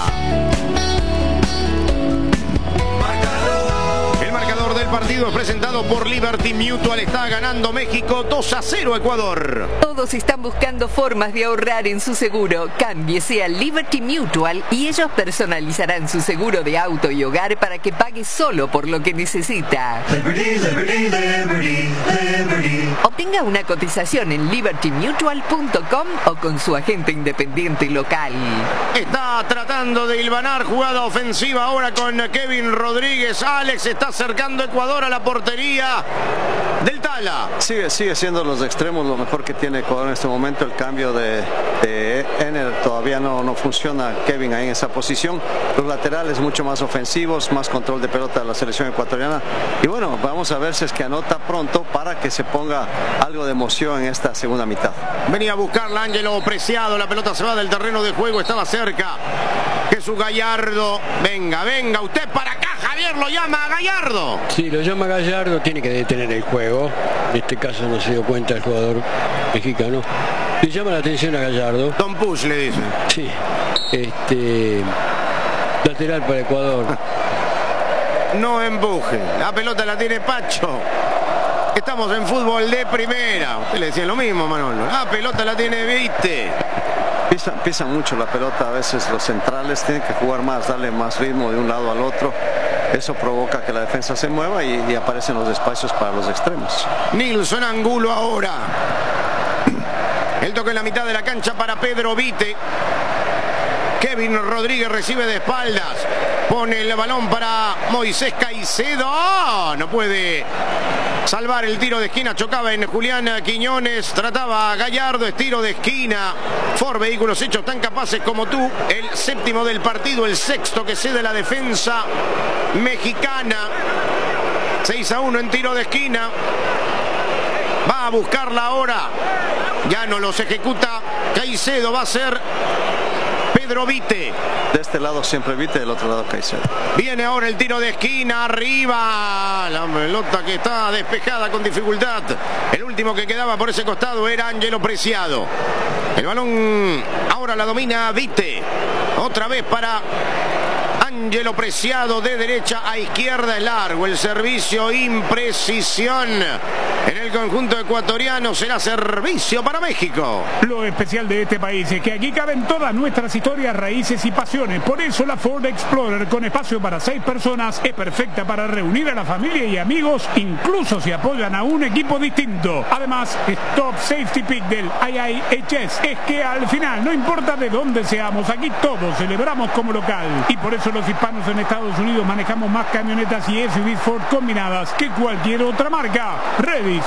del partido es presentado por Liberty Mutual. Está ganando México dos a cero Ecuador. Todos están buscando formas de ahorrar en su seguro. Cámbiese a Liberty Mutual y ellos personalizarán su seguro de auto y hogar para que pague solo por lo que necesita. Liberty, Liberty, Liberty, Liberty. Obtenga una cotización en liberty mutual punto com o con su agente independiente local. Está tratando de hilvanar jugada ofensiva ahora con Kevin Rodríguez. Alex está acercando Ecuador a la portería del Tala. Sigue, sigue siendo los extremos lo mejor que tiene Ecuador en este momento. El cambio de, de Ener todavía no, no funciona. Kevin ahí en esa posición. Los laterales mucho más ofensivos, más control de pelota de la selección ecuatoriana. Y bueno, vamos a ver si es que anota pronto para que se ponga algo de emoción en esta segunda mitad. Venía a buscarla Ángelo Preciado. La pelota se va del terreno de juego. Estaba cerca Jesús Gallardo. Venga, venga, usted para acá. Javier lo llama a Gallardo. Sí, lo llama Gallardo, tiene que detener el juego. En este caso no se dio cuenta el jugador mexicano. Le llama la atención a Gallardo. Don Push le dice. Sí. Este lateral para Ecuador. No empuje. La pelota la tiene Pacho. Estamos en fútbol de primera. Usted le decía lo mismo, Manolo. La pelota la tiene Vite. Pisan, pisan mucho la pelota a veces los centrales, tienen que jugar más, darle más ritmo de un lado al otro. Eso provoca que la defensa se mueva y, y aparecen los espacios para los extremos. Nilson Angulo ahora. El toque en la mitad de la cancha para Pedro Vite. Kevin Rodríguez recibe de espaldas. Pone el balón para Moisés Caicedo. ¡Oh! No puede salvar el tiro de esquina. Chocaba en Julián Quiñones. Trataba a Gallardo. Es tiro de esquina. Ford Vehículos Hechos tan capaces como tú. El séptimo del partido. El sexto que cede la defensa mexicana. seis a uno en tiro de esquina. Va a buscarla ahora. Ya no los ejecuta Caicedo. Va a ser Pedro Vite. De este lado siempre Vite, del otro lado Caicedo. Viene ahora el tiro de esquina, arriba. La pelota que está despejada con dificultad. El último que quedaba por ese costado era Ángelo Preciado. El balón ahora la domina Vite. Otra vez para Ángelo Preciado de derecha a izquierda. Es largo el servicio, imprecisión. En el conjunto ecuatoriano será servicio para México. Lo especial de este país es que aquí caben todas nuestras historias, raíces y pasiones. Por eso la Ford Explorer, con espacio para seis personas, es perfecta para reunir a la familia y amigos, incluso si apoyan a un equipo distinto. Además, Stop Safety Pick del I I H S es que al final, no importa de dónde seamos, aquí todos celebramos como local. Y por eso los hispanos en Estados Unidos manejamos más camionetas y S U Vs Ford combinadas que cualquier otra marca. Ready.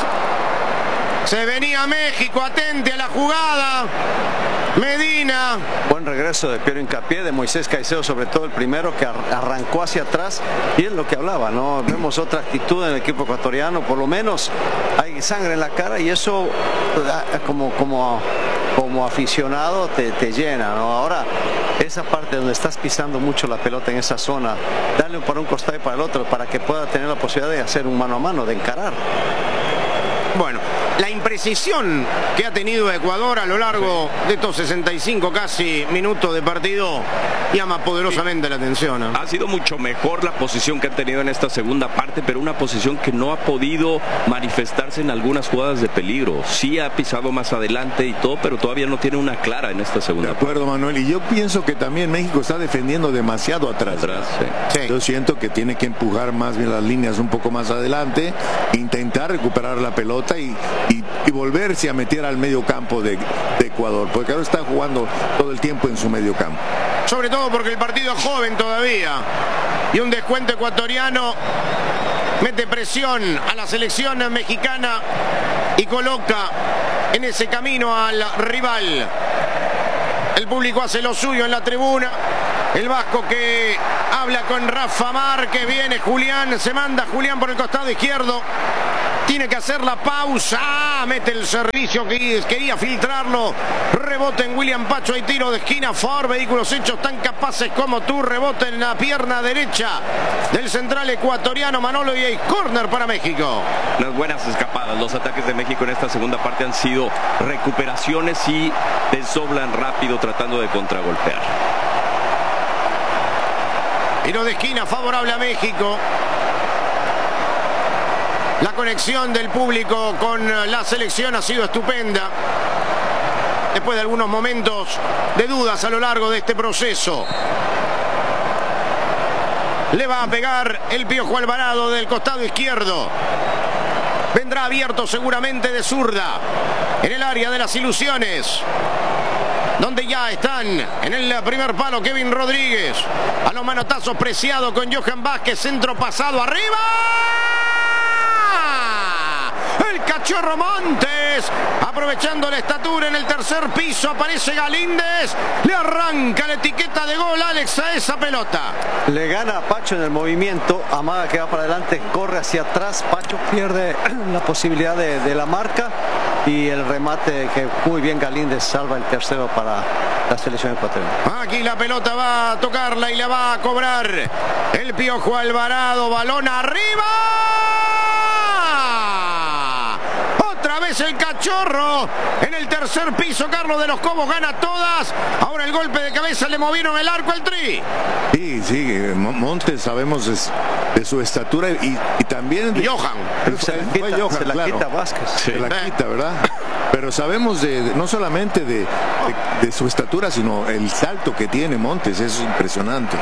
Se venía México, atente a la jugada. Medina. Buen regreso de Piero Hincapié, de Moisés Caicedo, sobre todo el primero que arrancó hacia atrás, y es lo que hablaba, ¿no? Vemos otra actitud en el equipo ecuatoriano, por lo menos hay sangre en la cara y eso como, como, como aficionado te, te llena, ¿no? Ahora, esa parte donde estás pisando mucho la pelota en esa zona, darle para un costado y para el otro para que pueda tener la posibilidad de hacer un mano a mano, de encarar. Bueno, la imprecisión que ha tenido Ecuador a lo largo de estos sesenta y cinco casi minutos de partido llama poderosamente la atención, ¿no? Ha sido mucho mejor la posición que han tenido en esta segunda parte, pero una posición que no ha podido manifestarse en algunas jugadas de peligro. Sí ha pisado más adelante y todo, pero todavía no tiene una clara en esta segunda parte. De acuerdo, Manuel, y yo pienso que también México está defendiendo demasiado atrás. atrás sí. Sí. Yo siento que tiene que empujar más bien las líneas un poco más adelante, intentar recuperar la pelota y, y, y volverse a meter al medio campo de, de Ecuador, porque ahora está jugando todo el tiempo en su medio campo. Sobre todo porque el partido es joven todavía y un descuento ecuatoriano mete presión a la selección mexicana y coloca en ese camino al rival. El público hace lo suyo en la tribuna. El vasco que habla con Rafa Márquez. Viene Julián, se manda Julián por el costado izquierdo. Tiene que hacer la pausa. Ah, mete el servicio que quería filtrarlo. Rebote en William Pacho. Hay tiro de esquina. Ford, vehículos hechos tan capaces como tú. Rebote en la pierna derecha del central ecuatoriano Manolo y hay córner para México. Unas buenas escapadas. Los ataques de México en esta segunda parte han sido recuperaciones y desdoblan rápido tratando de contragolpear. Tiro de esquina favorable a México. La conexión del público con la selección ha sido estupenda. Después de algunos momentos de dudas a lo largo de este proceso. Le va a pegar el Piojo Alvarado del costado izquierdo. Vendrá abierto seguramente de zurda. En el área de las ilusiones. Donde ya están en el primer palo Kevin Rodríguez. A los manotazos Preciado con Johan Vázquez. Centro pasado arriba. El Cachorro Montes, aprovechando la estatura en el tercer piso, aparece Galíndez, le arranca la etiqueta de gol Alex a esa pelota. Le gana a Pacho en el movimiento, amaga que va para adelante, corre hacia atrás, Pacho pierde la posibilidad de, de la marca y el remate que muy bien Galíndez salva el tercero para la selección ecuatoriana. Aquí la pelota va a tocarla y la va a cobrar el Piojo Alvarado, balón arriba. Otra vez el Cachorro en el tercer piso. Carlos de los Cobos gana todas. Ahora el golpe de cabeza le movieron el arco al Tri. Sí, sí, Montes sabemos de, de su estatura y, y también de Johan. Se, la quita, Johan, se la claro. quita Vázquez. Se la quita, ¿verdad? Pero sabemos de, de, no solamente de, de, de su estatura, sino el salto que tiene Montes. Es impresionante.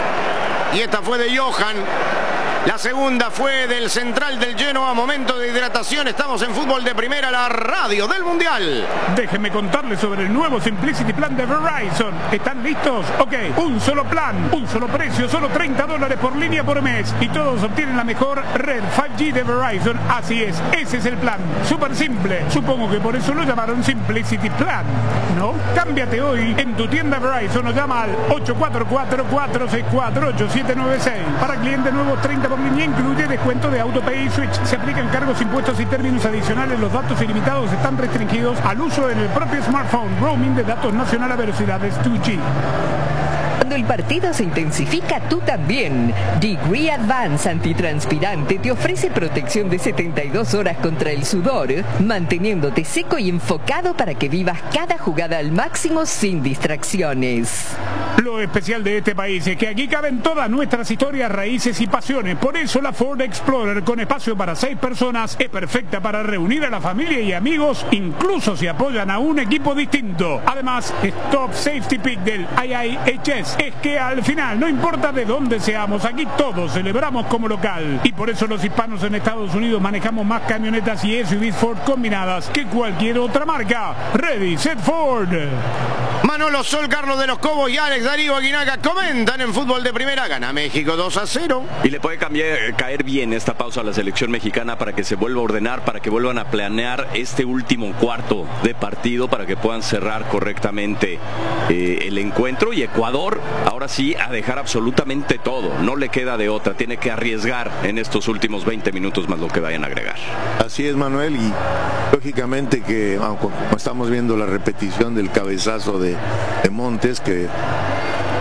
Y esta fue de Johan. La segunda fue del central del Genoa. Momento de hidratación. Estamos en Fútbol de Primera, la radio del Mundial. Déjenme contarles sobre el nuevo Simplicity Plan de Verizon. ¿Están listos? Ok, un solo plan, un solo precio, solo treinta dólares por línea por mes. Y todos obtienen la mejor red cinco G de Verizon. Así es, ese es el plan. Súper simple. Supongo que por eso lo llamaron Simplicity Plan, ¿no? Cámbiate hoy en tu tienda Verizon o llama al ocho cuatro cuatro, cuatro seis cuatro, ocho siete nueve seis. Para clientes nuevos, treinta por línea, incluye descuento de AutoPay y Switch. Se aplican cargos, impuestos y términos adicionales. Los datos ilimitados están restringidos al uso en el propio smartphone. Roaming de datos nacional a velocidades dos G. Cuando el partido se intensifica, tú también. Degree Advance antitranspirante te ofrece protección de setenta y dos horas contra el sudor, manteniéndote seco y enfocado para que vivas cada jugada al máximo sin distracciones. Lo especial de este país es que aquí caben todas nuestras historias, raíces y pasiones. Por eso la Ford Explorer, con espacio para seis personas, es perfecta para reunir a la familia y amigos, incluso si apoyan a un equipo distinto. Además, es Top Safety Pick del I I H S. Es que al final, no importa de dónde seamos, aquí todos celebramos como local. Y por eso los hispanos en Estados Unidos manejamos más camionetas y S U Vs Ford combinadas que cualquier otra marca. Ready, set Ford. Manolo Sol, Carlos de los Cobos y Alex Darío Aguinaga comentan en Fútbol de Primera. Gana México dos a cero. Y le puede cambiar, caer bien esta pausa a la selección mexicana para que se vuelva a ordenar, para que vuelvan a planear este último cuarto de partido, para que puedan cerrar correctamente eh, el encuentro. Y Ecuador, ahora sí, a dejar absolutamente todo. No le queda de otra. Tiene que arriesgar en estos últimos veinte minutos más lo que vayan a agregar. Así es, Manuel. Y lógicamente que, como estamos viendo la repetición del cabezazo de, de Montes, que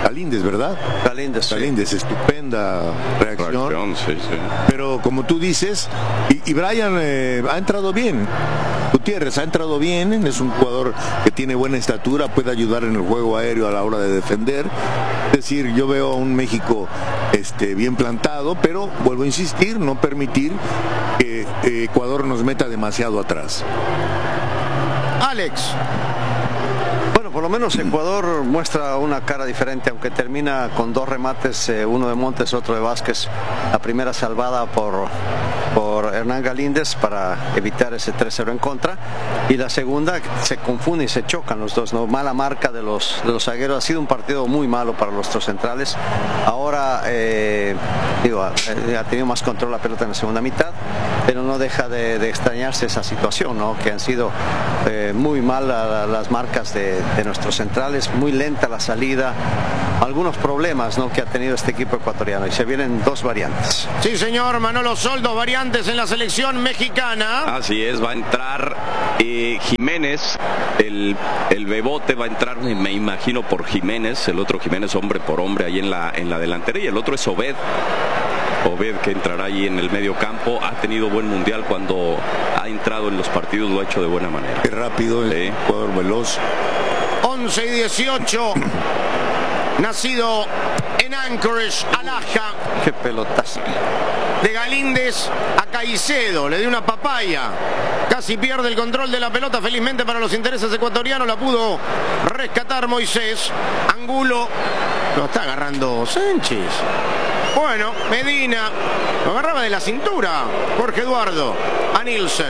Galíndez, ¿verdad? Galíndez, sí. Galíndez, estupenda reacción. reacción sí, sí. Pero como tú dices, y, y Brian eh, ha entrado bien. Gutiérrez ha entrado bien, es un jugador que tiene buena estatura, puede ayudar en el juego aéreo a la hora de defender. Es decir, yo veo a un México este, bien plantado, pero vuelvo a insistir, no permitir que eh, Ecuador nos meta demasiado atrás. Alex. Bueno, por lo menos Ecuador muestra una cara diferente, aunque termina con dos remates, eh, uno de Montes, otro de Vázquez. La primera salvada por, por Hernán Galíndez para evitar ese tres cero en contra, y la segunda se confunde y se chocan los dos, ¿no? Mala marca de los, de los zagueros. Ha sido un partido muy malo para nuestros centrales. Ahora eh, digo, ha, ha tenido más control la pelota en la segunda mitad, pero no deja de, de extrañarse esa situación, ¿no? Que han sido eh, muy malas las marcas de, de nuestros centrales, muy lenta la salida, algunos problemas, ¿no?, que ha tenido este equipo ecuatoriano, y se vienen dos variantes. Sí, señor, Manolo Sol, dos variantes en la selección mexicana. Así es, va a entrar eh, Jiménez, el, el Bebote va a entrar, me imagino, por Jiménez, el otro Jiménez hombre por hombre ahí en la, en la delantera, y el otro es Obed. Obed, que entrará ahí en el medio campo. Ha tenido buen mundial cuando ha entrado en los partidos, lo ha hecho de buena manera. Qué rápido, sí. El jugador veloz. once y dieciocho, nacido en Anchorage, Alaska. Qué pelotazo. De Galíndez a Caicedo, le dio una papaya, casi pierde el control de la pelota. Felizmente para los intereses ecuatorianos la pudo rescatar Moisés. Angulo lo está agarrando Sánchez. Bueno, Medina lo agarraba de la cintura. Jorge Eduardo a Nielsen.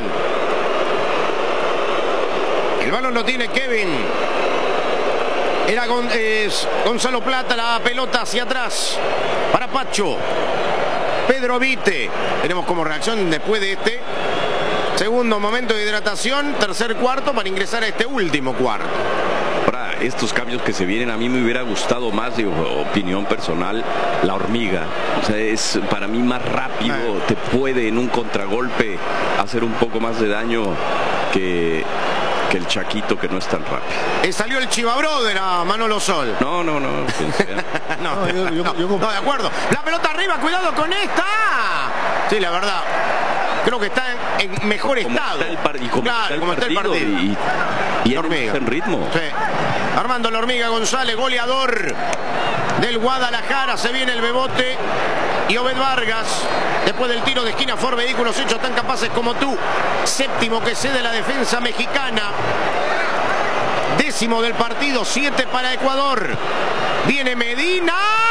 El balón lo tiene Kevin. Era Gon eh, Gonzalo Plata, la pelota hacia atrás para Pacho. Pedro Vite. Tenemos como reacción después de este segundo momento de hidratación, tercer cuarto, para ingresar a este último cuarto. Ahora, estos cambios que se vienen, a mí me hubiera gustado más, de opinión personal, la Hormiga. O sea, es para mí más rápido, ah. te puede en un contragolpe hacer un poco más de daño que... que el Chaquito, que no es tan rápido. Eh, salió el Chiva Brother a Manolo Sol. No, no, no. no, no, yo, yo, no, yo... no, de acuerdo. La pelota arriba, cuidado con esta. Sí, la verdad. Creo que está en, en mejor como estado. Está el par y como claro, está el como partido, está el partido. Y, y la Hormiga. En ritmo. Sí. Armando la Hormiga González, goleador del Guadalajara. Se viene el Bebote. Y Obed Vargas, después del tiro de esquina, Ford Vehículos hechos tan capaces como tú. Séptimo que cede la defensa mexicana. Décimo del partido, siete para Ecuador. Viene Medina.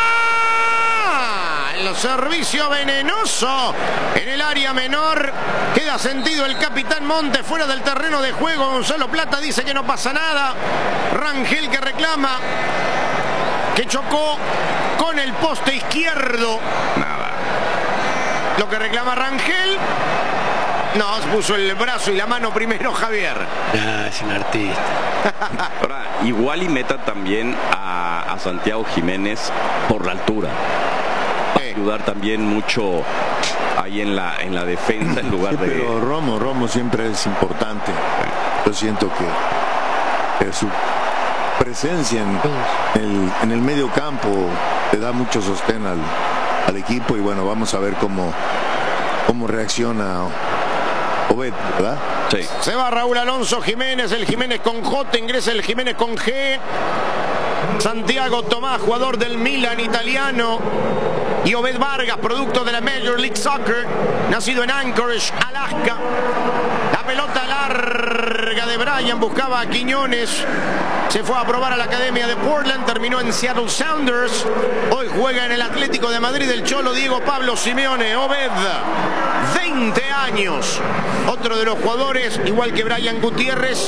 El servicio venenoso en el área menor. Queda sentido el capitán Montes fuera del terreno de juego. Gonzalo Plata dice que no pasa nada. Rangel que reclama que chocó con el poste izquierdo. Nada. Lo que reclama Rangel. No, puso el brazo y la mano primero Javier. Ah, es un artista. Ahora, igual y meta también a, a Santiago Jiménez por la altura. Va a ayudar también mucho ahí en la, en la defensa en lugar sí, de... Pero Romo, Romo siempre es importante. Yo siento que, que su presencia en el, en el medio campo le da mucho sostén al, al equipo, y bueno, vamos a ver cómo, cómo reacciona Obed, ¿verdad? Sí. Se va Raúl Alonso Jiménez, el Jiménez con J, ingresa el Jiménez con G. Santiago Tomás, jugador del Milan italiano. Y Obed Vargas, producto de la Major League Soccer, nacido en Anchorage, Alaska. La pelota larga de Brian, buscaba a Quiñones. Se fue a probar a la Academia de Portland, terminó en Seattle Sounders. Hoy juega en el Atlético de Madrid el Cholo Diego Pablo Simeone. Obed, veinte años. Otro de los jugadores, igual que Brian Gutiérrez,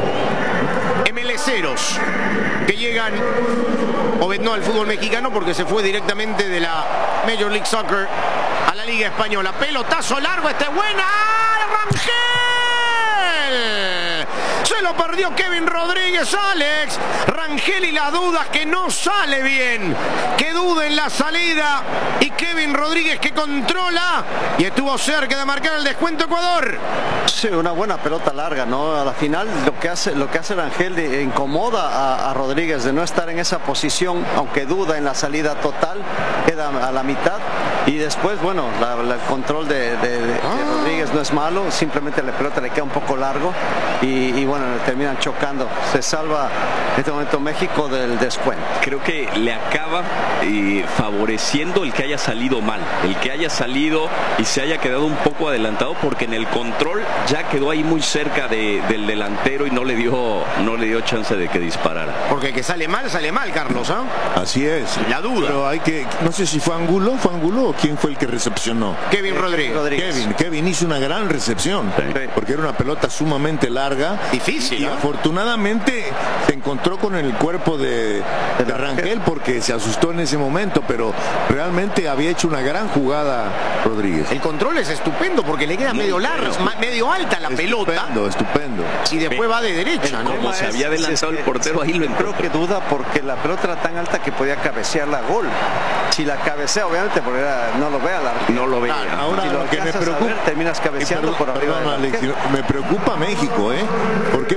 MLceros, que llegan. Obed no al fútbol mexicano porque se fue directamente de la Major League Soccer a la Liga Española. Pelotazo largo, este buena. ¡Rangel! Se lo lo perdió Kevin Rodríguez. Alex Rangel y las dudas, que no sale bien, que duda en la salida, y Kevin Rodríguez que controla y estuvo cerca de marcar el descuento Ecuador. Sí, una buena pelota larga, ¿no? A la final lo que hace, lo que hace Rangel de, incomoda a, a Rodríguez de no estar en esa posición, aunque duda en la salida total, queda a la mitad, y después, bueno, la, la, el control de, de, de, ah. de Rodríguez no es malo, simplemente la pelota le queda un poco largo y, y bueno, terminan chocando. Se salva en este momento México del descuento. Creo que le acaba eh, favoreciendo el que haya salido mal, el que haya salido y se haya quedado un poco adelantado, porque en el control ya quedó ahí muy cerca de, del delantero y no le dio no le dio chance de que disparara. Porque que sale mal, sale mal, Carlos, ¿ah? ¿eh? Así es. La duda. Pero hay que, no sé si fue Angulo, fue Angulo o quién fue el que recepcionó. Kevin Rodríguez. Rodríguez. Kevin, Kevin hizo una gran recepción, Sí. porque era una pelota sumamente larga. Difícil, Y ¿no? afortunadamente se encontró con el cuerpo de, de Rangel, porque se asustó en ese momento, pero realmente había hecho una gran jugada Rodríguez. El control es estupendo porque le queda medio largo, medio alta la pelota. Estupendo, estupendo. Y después va de derecha, ¿no? Como se había adelantado el portero, ahí lo entró. Creo que duda porque la pelota era tan alta que podía cabecearla a gol. Si la cabecea, obviamente, porque era, no lo vea la no lo veía. Claro, ahora si lo lo que me alcanzas a preocupa, ver, terminas cabeceando perdón, por arriba. perdón, del Alex, arquero. me preocupa México, ¿eh? Porque